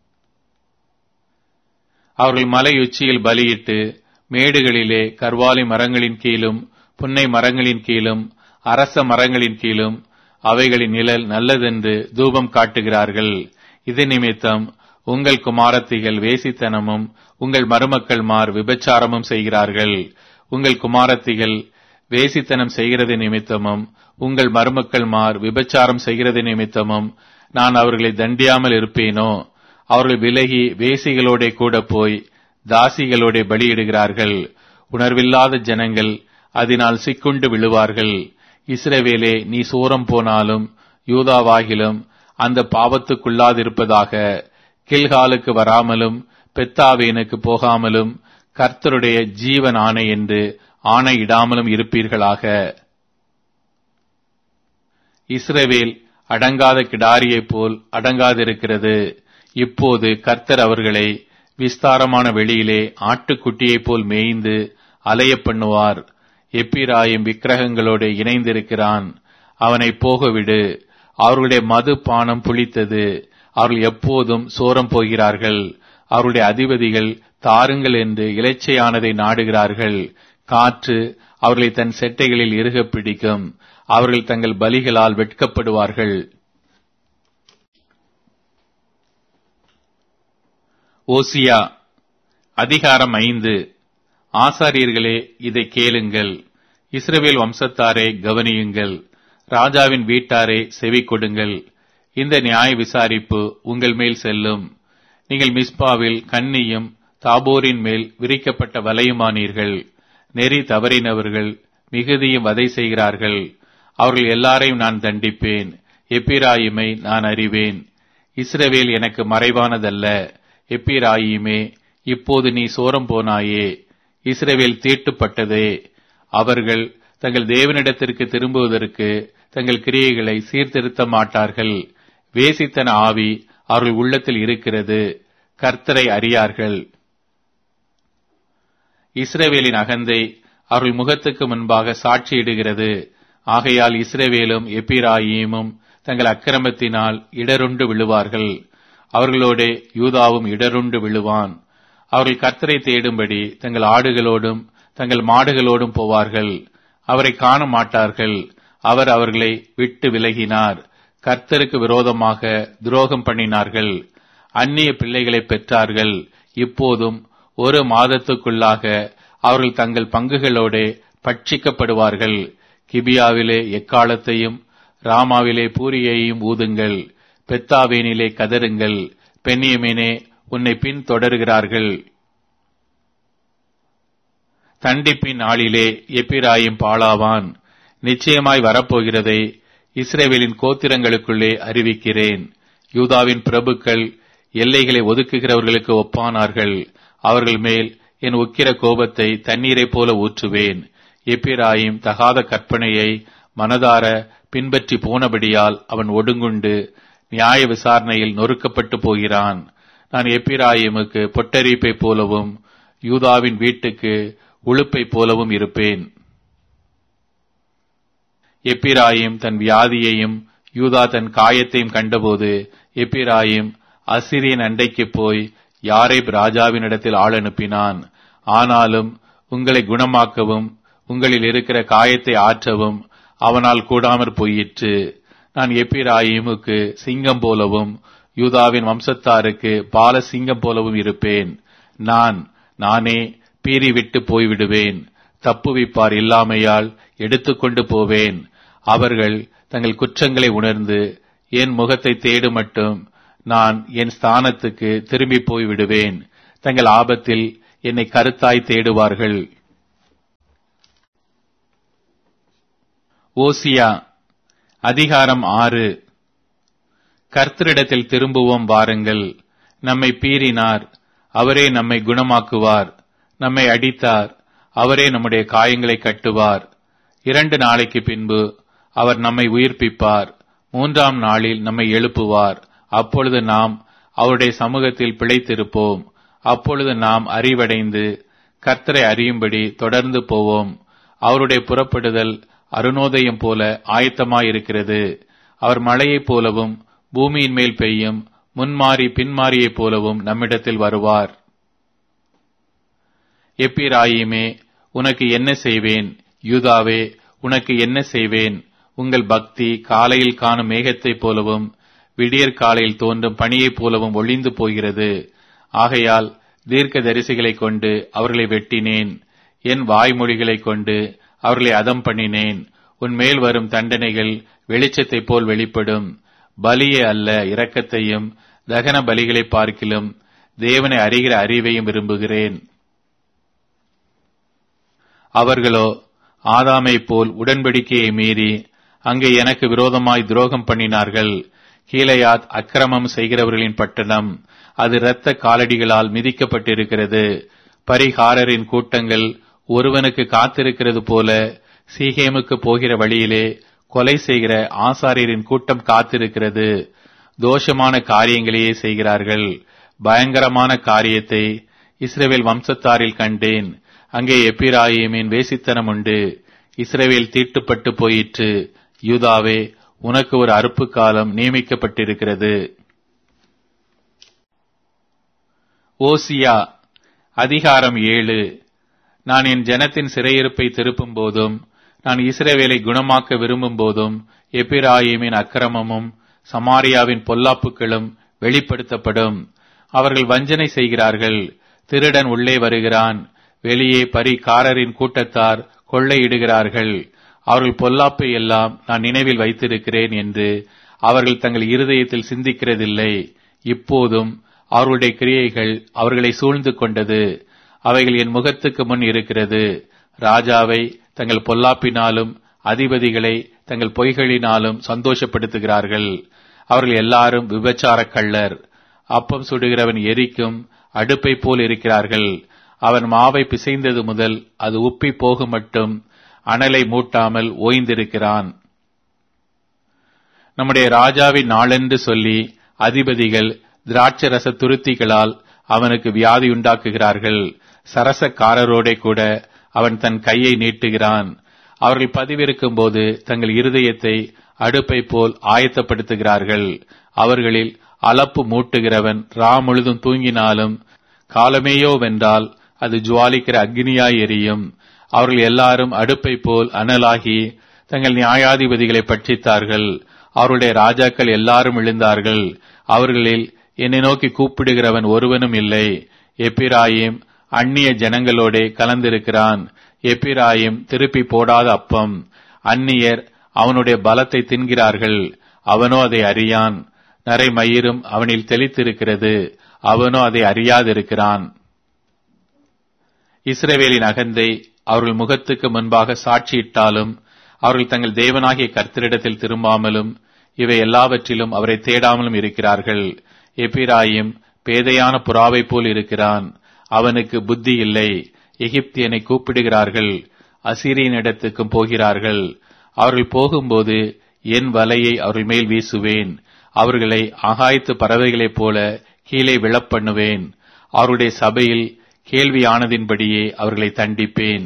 அவர்கள் மலையுச்சியில் பலியிட்டு மேடுகளிலே கர்வாலி மரங்களின் கீழும் புன்னை மரங்களின் கீழும் அரச மரங்களின் கீழும் அவைகளின் நிழல் நல்லதென்று தூபம் காட்டுகிறார்கள். இது நிமித்தம் உங்கள் குமாரத்திகள் வேசித்தனமும் உங்கள் மருமக்கள் மார் விபச்சாரமும் செய்கிறார்கள். உங்கள் குமாரத்திகள் வேசித்தனம் செய்கிறது நிமித்தமும் உங்கள் மருமக்கள் மார் விபச்சாரம் செய்கிறது நிமித்தமும் நான் அவர்களை தண்டியாமல் இருப்பேனோ? அவர்கள் விலகி வேசிகளோட கூட போய் தாசிகளோட பலியிடுகிறார்கள். உணர்வில்லாத ஜனங்கள் அதனால் சிக்குண்டு விழுவார்கள். இஸ்ரவேலே, நீ சூரம் போனாலும் யூதாவாகிலும் அந்த பாவத்துக்குள்ளாதிருப்பதாக. கில்காலுக்கு வராமலும் பெத்தாவேனுக்கு போகாமலும் கர்த்தருடைய ஜீவன் ஆணை என்று ஆணையிடாமலும் இருப்பீர்களாக. இஸ்ரவேல் அடங்காத கிடாரியைப் போல் அடங்காதிருக்கிறது. இப்போது கர்த்தர் அவர்களை விஸ்தாரமான வெளியிலே ஆட்டுக்குட்டியைப் போல் மேய்ந்து அலைய பண்ணுவார். எப்பிராயிம் விக்கிரகங்களோடு இணைந்திருக்கிறான், அவனை போகவிடு. அவர்களுடைய மது பானம் புளித்தது, அவர்கள் எப்போதும் சோரம் போகிறார்கள். அவருடைய அதிபதிகள் தாருங்கள் என்று இலைச்சையானதை நாடுகிறார்கள். காற்று அவர்களை தன் செட்டைகளில் இறுகப் பிடிக்கும். அவர்கள் தங்கள் பலிகளால் வெட்கப்படுவார்கள். ஓசியா அதிகாரம் ஐந்து. ஆசாரியர்களே, இதை கேளுங்கள். இஸ்ரவேல் வம்சத்தாரே, கவனியுங்கள். ராஜாவின் வீட்டாரே, செவி கொடுங்கள். இந்த நியாய விசாரிப்பு உங்கள் மேல் செல்லும். நீங்கள் மிஸ்பாவில் கண்ணியும் தாபோரின் மேல் விரிக்கப்பட்ட வலையுமானீர்கள். நெறி தவறினவர்கள் மிகுதியும் வதை செய்கிறார்கள். அவர்கள் எல்லாரையும் நான் தண்டிப்பேன். எப்பிராயிமை நான் அறிவேன். இஸ்ரவேல் எனக்கு மறைவானதல்ல. எப்பிராயிமே, இப்போது நீ சோரம் போனாயே. இஸ்ரவேல் தீட்டுப்பட்டதே. அவர்கள் தங்கள் தேவனிடத்திற்கு திரும்புவதற்கு தங்கள் கிரியைகளை சீர்திருத்த மாட்டார்கள். வேசித்தன ஆவி அவர்கள் உள்ளத்தில் இருக்கிறது, கர்த்தரை அறியார்கள். இஸ்ரவேலின் அகந்தை அவர்கள் முகத்துக்கு முன்பாக சாட்சியிடுகிறது. ஆகையால் இஸ்ரவேலும் எப்பிராயீமும் தங்கள் அக்கிரமத்தினால் இடருண்டு விழுவார்கள். அவர்களோடே யூதாவும் இடருண்டு விழுவான். அவர்கள் கர்த்தரை தேடும்படி தங்கள் ஆடுகளோடும் தங்கள் மாடுகளோடும் போவார்கள். அவரை காண மாட்டார்கள். அவர் அவர்களை விட்டு விலகினார். கர்த்தருக்கு விரோதமாக துரோகம் பண்ணினார்கள். அந்நிய பிள்ளைகளை பெற்றார்கள். இப்போதும் ஒரு மாதத்துக்குள்ளாக அவர்கள் தங்கள் பங்குகளோட பட்சிக்கப்படுவார்கள். கிபியாவிலே எக்காலத்தையும் ராமாவிலே பூரியையும் ஊதுங்கள். பெத்தாவேனிலே கதறுங்கள். பென்யமீனே, உன்னை பின் தொடர்கிறார்கள். தண்டிப்பின் நாளிலே எப்பிராயிம் பாழாவான். நிச்சயமாய் வரப்போகிறதை இஸ்ரவேலின் கோத்திரங்களுக்குள்ளே அறிவிக்கிறேன். யூதாவின் பிரபுக்கள் எல்லைகளை ஒதுக்குகிறவர்களுக்கு ஒப்பானார்கள். அவர்கள் மேல் என் உக்கிர கோபத்தை தண்ணீரைப் போல ஊற்றுவேன். எப்பிராயிம் தகாத கற்பனையை மனதார பின்பற்றி போனபடியால் அவன் ஒடுங்குண்டு நியாய விசாரணையில் நொறுக்கப்பட்டு போகிறான். நான் எப்பிராயிமுக்கு பொட்டரிப்பை போலவும் யூதாவின் வீட்டுக்கு உளுப்பை போலவும் இருப்பேன். எப்பிராயிம் தன் வியாதியையும் யூதா தன் காயத்தையும் கண்டபோது எப்பிராயிம் அசிரியன் அண்டைக்கு போய் யாரேப் ராஜாவினிடத்தில் ஆள் அனுப்பினான். ஆனாலும் உங்களை குணமாக்கவும் உங்களில் இருக்கிற காயத்தை ஆற்றவும் அவனால் கூடாமற் போயிற்று. நான் எப்பிராயிமுக்கு சிங்கம் போலவும் யூதாவின் வம்சத்தாருக்கு பால சிங்கம் போலவும் இருப்பேன். நான் நானே பீறி விட்டு போய்விடுவேன். தப்புவிப்பார் இல்லாமையால் எடுத்துக்கொண்டு போவேன். அவர்கள் தங்கள் குற்றங்களை உணர்ந்து என் முகத்தை தேடு மட்டும் நான் என் ஸ்தானத்துக்கு திரும்பி போய்விடுவேன். தங்கள் ஆபத்தில் என்னை கருத்தாய் தேடுவார்கள். ஓசியா அதிகாரம் ஆறு. கர்த்தரிடத்தில் திரும்புவோம் வாருங்கள். நம்மை பீறினார், அவரே நம்மை குணமாக்குவார். நம்மை அடித்தார், அவரே நம்முடைய காயங்களை கட்டுவார். இரண்டு நாளைக்கு பின்பு அவர் நம்மை உயிர்ப்பிப்பார். மூன்றாம் நாளில் நம்மை எழுப்புவார். அப்பொழுது நாம் அவருடைய சமூகத்தில் பிழைத்திருப்போம். அப்பொழுது நாம் அறிவடைந்து கர்த்தரை அறியும்படி தொடர்ந்து போவோம். அவருடைய புறப்படுதல் அருணோதயம் போல ஆயத்தமாயிருக்கிறது. அவர் மழையைப் போலவும் பூமியின் மேல் பெய்யும் முன்மாறி பின்மாறியைப் போலவும் நம்மிடத்தில் வருவார். எப்பிராயீமே, உனக்கு என்ன செய்வேன்? யூதாவே, உனக்கு என்ன செய்வேன்? உங்கள் பக்தி காலையில் காணும் மேகத்தைப் போலவும் விடியற் காலையில் தோன்றும் பனியைப் போலவும் ஒளிந்து போகிறது. ஆகையால் தீர்க்க தரிசிகளைக் கொண்டு அவர்களை வெட்டினேன். என் வாய்மொழிகளைக் கொண்டு அவர்களை அதம் பண்ணினேன். உன் மேல் வரும் தண்டனைகள் வெளிச்சத்தைப் போல் வெளிப்படும். பலியே அல்ல, இரக்கத்தையும் தகன பலிகளை பார்க்கிலும் தேவனை அறிகிற அறிவையும் விரும்புகிறேன். அவர்களோ ஆதாமைப் போல் உடன்படிக்கையை மீறி அங்கே எனக்கு விரோதமாய் துரோகம் பண்ணினார்கள். கீலேயாத் அக்கிரமம் செய்கிறவர்களின் பட்டணம், அது இரத்த காலடிகளால் மிதிக்கப்பட்டிருக்கிறது. பரிகாரரின் கூட்டங்கள் ஒருவனுக்கு காத்திருக்கிறது போல சீகேமுக்கு போகிற வழியிலே கொலை செய்கிற ஆசாரியரின் கூட்டம் காத்திருக்கிறது. தோஷமான காரியங்களையே செய்கிறார்கள். பயங்கரமான காரியத்தை இஸ்ரவேல் வம்சத்தாரில் கண்டேன். அங்கே எப்பிராயீமின் வேசித்தனம் உண்டு. இஸ்ரவேல் தீட்டுப்பட்டு போயிற்று. யூதாவே, உனக்கு ஒரு அறுப்பு காலம் நியமிக்கப்பட்டிருக்கிறது. ஓசியா அதிகாரம் ஏழு. நான் என் ஜனத்தின் சிறையிருப்பை திருப்பும் போதும், நான் இஸ்ரவேலை குணமாக்க விரும்பும் போதும், எப்பிராயீமின் அக்கிரமமும் சமாரியாவின் பொல்லாப்புகளும் வெளிப்படுத்தப்படும். அவர்கள் வஞ்சனை செய்கிறார்கள். திருடன் உள்ளே வருகிறான். வெளியே பரிகாரரின் கூட்டத்தார் கொள்ளையிடுகிறார்கள். அவர்கள் பொல்லாப்பை எல்லாம் நான் நினைவில் வைத்திருக்கிறேன் என்று அவர்கள் தங்கள் இருதயத்தில் சிந்திக்கிறதில்லை. இப்போதும் அவர்களுடைய கிரியைகள் அவர்களை சூழ்ந்து கொண்டது. அவைகள் என் முகத்துக்கு முன் இருக்கிறது. ராஜாவை தங்கள் பொல்லாப்பினாலும் அதிபதிகளை தங்கள் பொய்களினாலும் சந்தோஷப்படுத்துகிறார்கள். அவர்கள் எல்லாரும் விபச்சார கள்ளர். அப்பம் சுடுகிறவன் எரிக்கும் அடுப்பை போல் இருக்கிறார்கள். அவன் மாவை பிசைந்தது முதல் அது உப்பி போகும் மட்டும் அனலை மூட்டாமல் ஓய்ந்திருக்கிறான். நம்முடைய ராஜாவின் நாளென்று சொல்லி அதிபதிகள் திராட்சரச துருத்திகளால் அவனுக்கு வியாதி உண்டாக்குகிறார்கள். சரசக்காரரோட கூட அவன் தன் கையை நீட்டுகிறான். அவர்கள் பதிவிருக்கும் போது தங்கள் இருதயத்தை அடுப்பை போல் ஆயத்தப்படுத்துகிறார்கள். அவர்களில் அளப்பு மூட்டுகிறவன் ரா முழுதும் தூங்கினாலும் காலமேயோ வென்றால் அது ஜுவாலிக்கிற அக்னியாய் எரியும். அவர்கள் எல்லாரும் அடுப்பை போல் அனலாகி தங்கள் நியாயாதிபதிகளை பட்சித்தார்கள். அவருடைய ராஜாக்கள் எல்லாரும் எழுந்தார்கள். அவர்களில் என்னை நோக்கி கூப்பிடுகிறவன் ஒருவனும் இல்லை. எப்பிராயிம் அந்நிய ஜனங்களோட கலந்திருக்கிறான். எப்பிராயிம் திருப்பி போடாத அப்பம். அந்நியர் அவனுடைய பலத்தை தின்கிறார்கள். அவனோ அதை அறியான். நரைமயிரும் அவனில் தெளித்திருக்கிறது. அவனோ அதை அறியாதிருக்கிறான். இஸ்ரவேலின் அகந்தை அவர்கள் முகத்துக்கு முன்பாக சாட்சியிட்டாலும் அவர்கள் தங்கள் தேவனாகிய கர்த்தரிடத்தில் திரும்பாமலும் இவை எல்லாவற்றிலும் அவரை தேடாமலும் இருக்கிறார்கள். எப்பிராயிம் பேதையான புறாவை போல் இருக்கிறான். அவனுக்கு புத்தி இல்லை. எகிப்தியனை கூப்பிடுகிறார்கள். அசீரியனிடத்துக்கும் போகிறார்கள். அவர்கள் போகும்போது என் வலையை அவர்கள் மேல் வீசுவேன். அவர்களை ஆகாயத்து பறவைகளைப் போல கீழே விழப்பண்ணுவேன். அவருடைய சபையில் கேள்வியானதின்படியே அவர்களை தண்டிப்பேன்.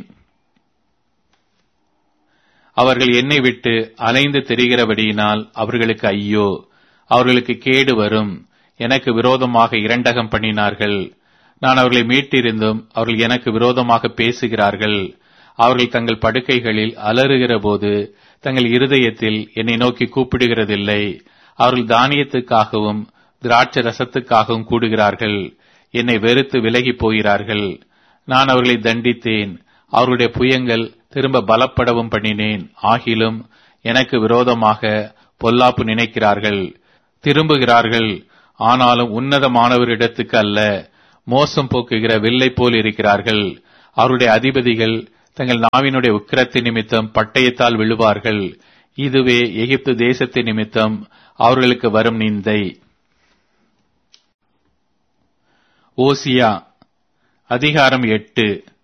அவர்கள் என்னை விட்டு அலைந்து திரிகிறபடியினால் அவர்களுக்கு ஐயோ, அவர்களுக்கு கேடு வரும். எனக்கு விரோதமாக இரண்டகம் பண்ணினார்கள். நான் அவர்களை மீட்டிருந்தும் அவர்கள் எனக்கு விரோதமாக பேசுகிறார்கள். அவர்கள் தங்கள் படுக்கைகளில் அலறுகிற போது தங்கள் இருதயத்தில் என்னை நோக்கி கூப்பிடுகிறதில்லை. அவர்கள் தானியத்துக்காகவும் திராட்சை ரசத்துக்காகவும் கூடுகிறார்கள். என்னை வெறுத்து விலகி போகிறார்கள். நான் அவர்களை தண்டித்தேன். அவர்களுடைய புயங்கள் திரும்ப பலப்படவும் பண்ணினேன். ஆகிலும் எனக்கு விரோதமாக பொல்லாப்பு நினைக்கிறார்கள். திரும்புகிறார்கள், ஆனாலும் உன்னதமானவரிடத்துக்கு அல்ல. மோசம் போக்குகிற வில்லை போல் இருக்கிறார்கள். அவருடைய அதிபதிகள் தங்கள் நாவினுடைய உக்கிரத்தின் நிமித்தம் பட்டயத்தால் விழுவார்கள். இதுவே எகிப்து தேசத்தின் நிமித்தம் அவர்களுக்கு வரும் நிந்தை. ஓசியா அதிகாரம் எட்டு.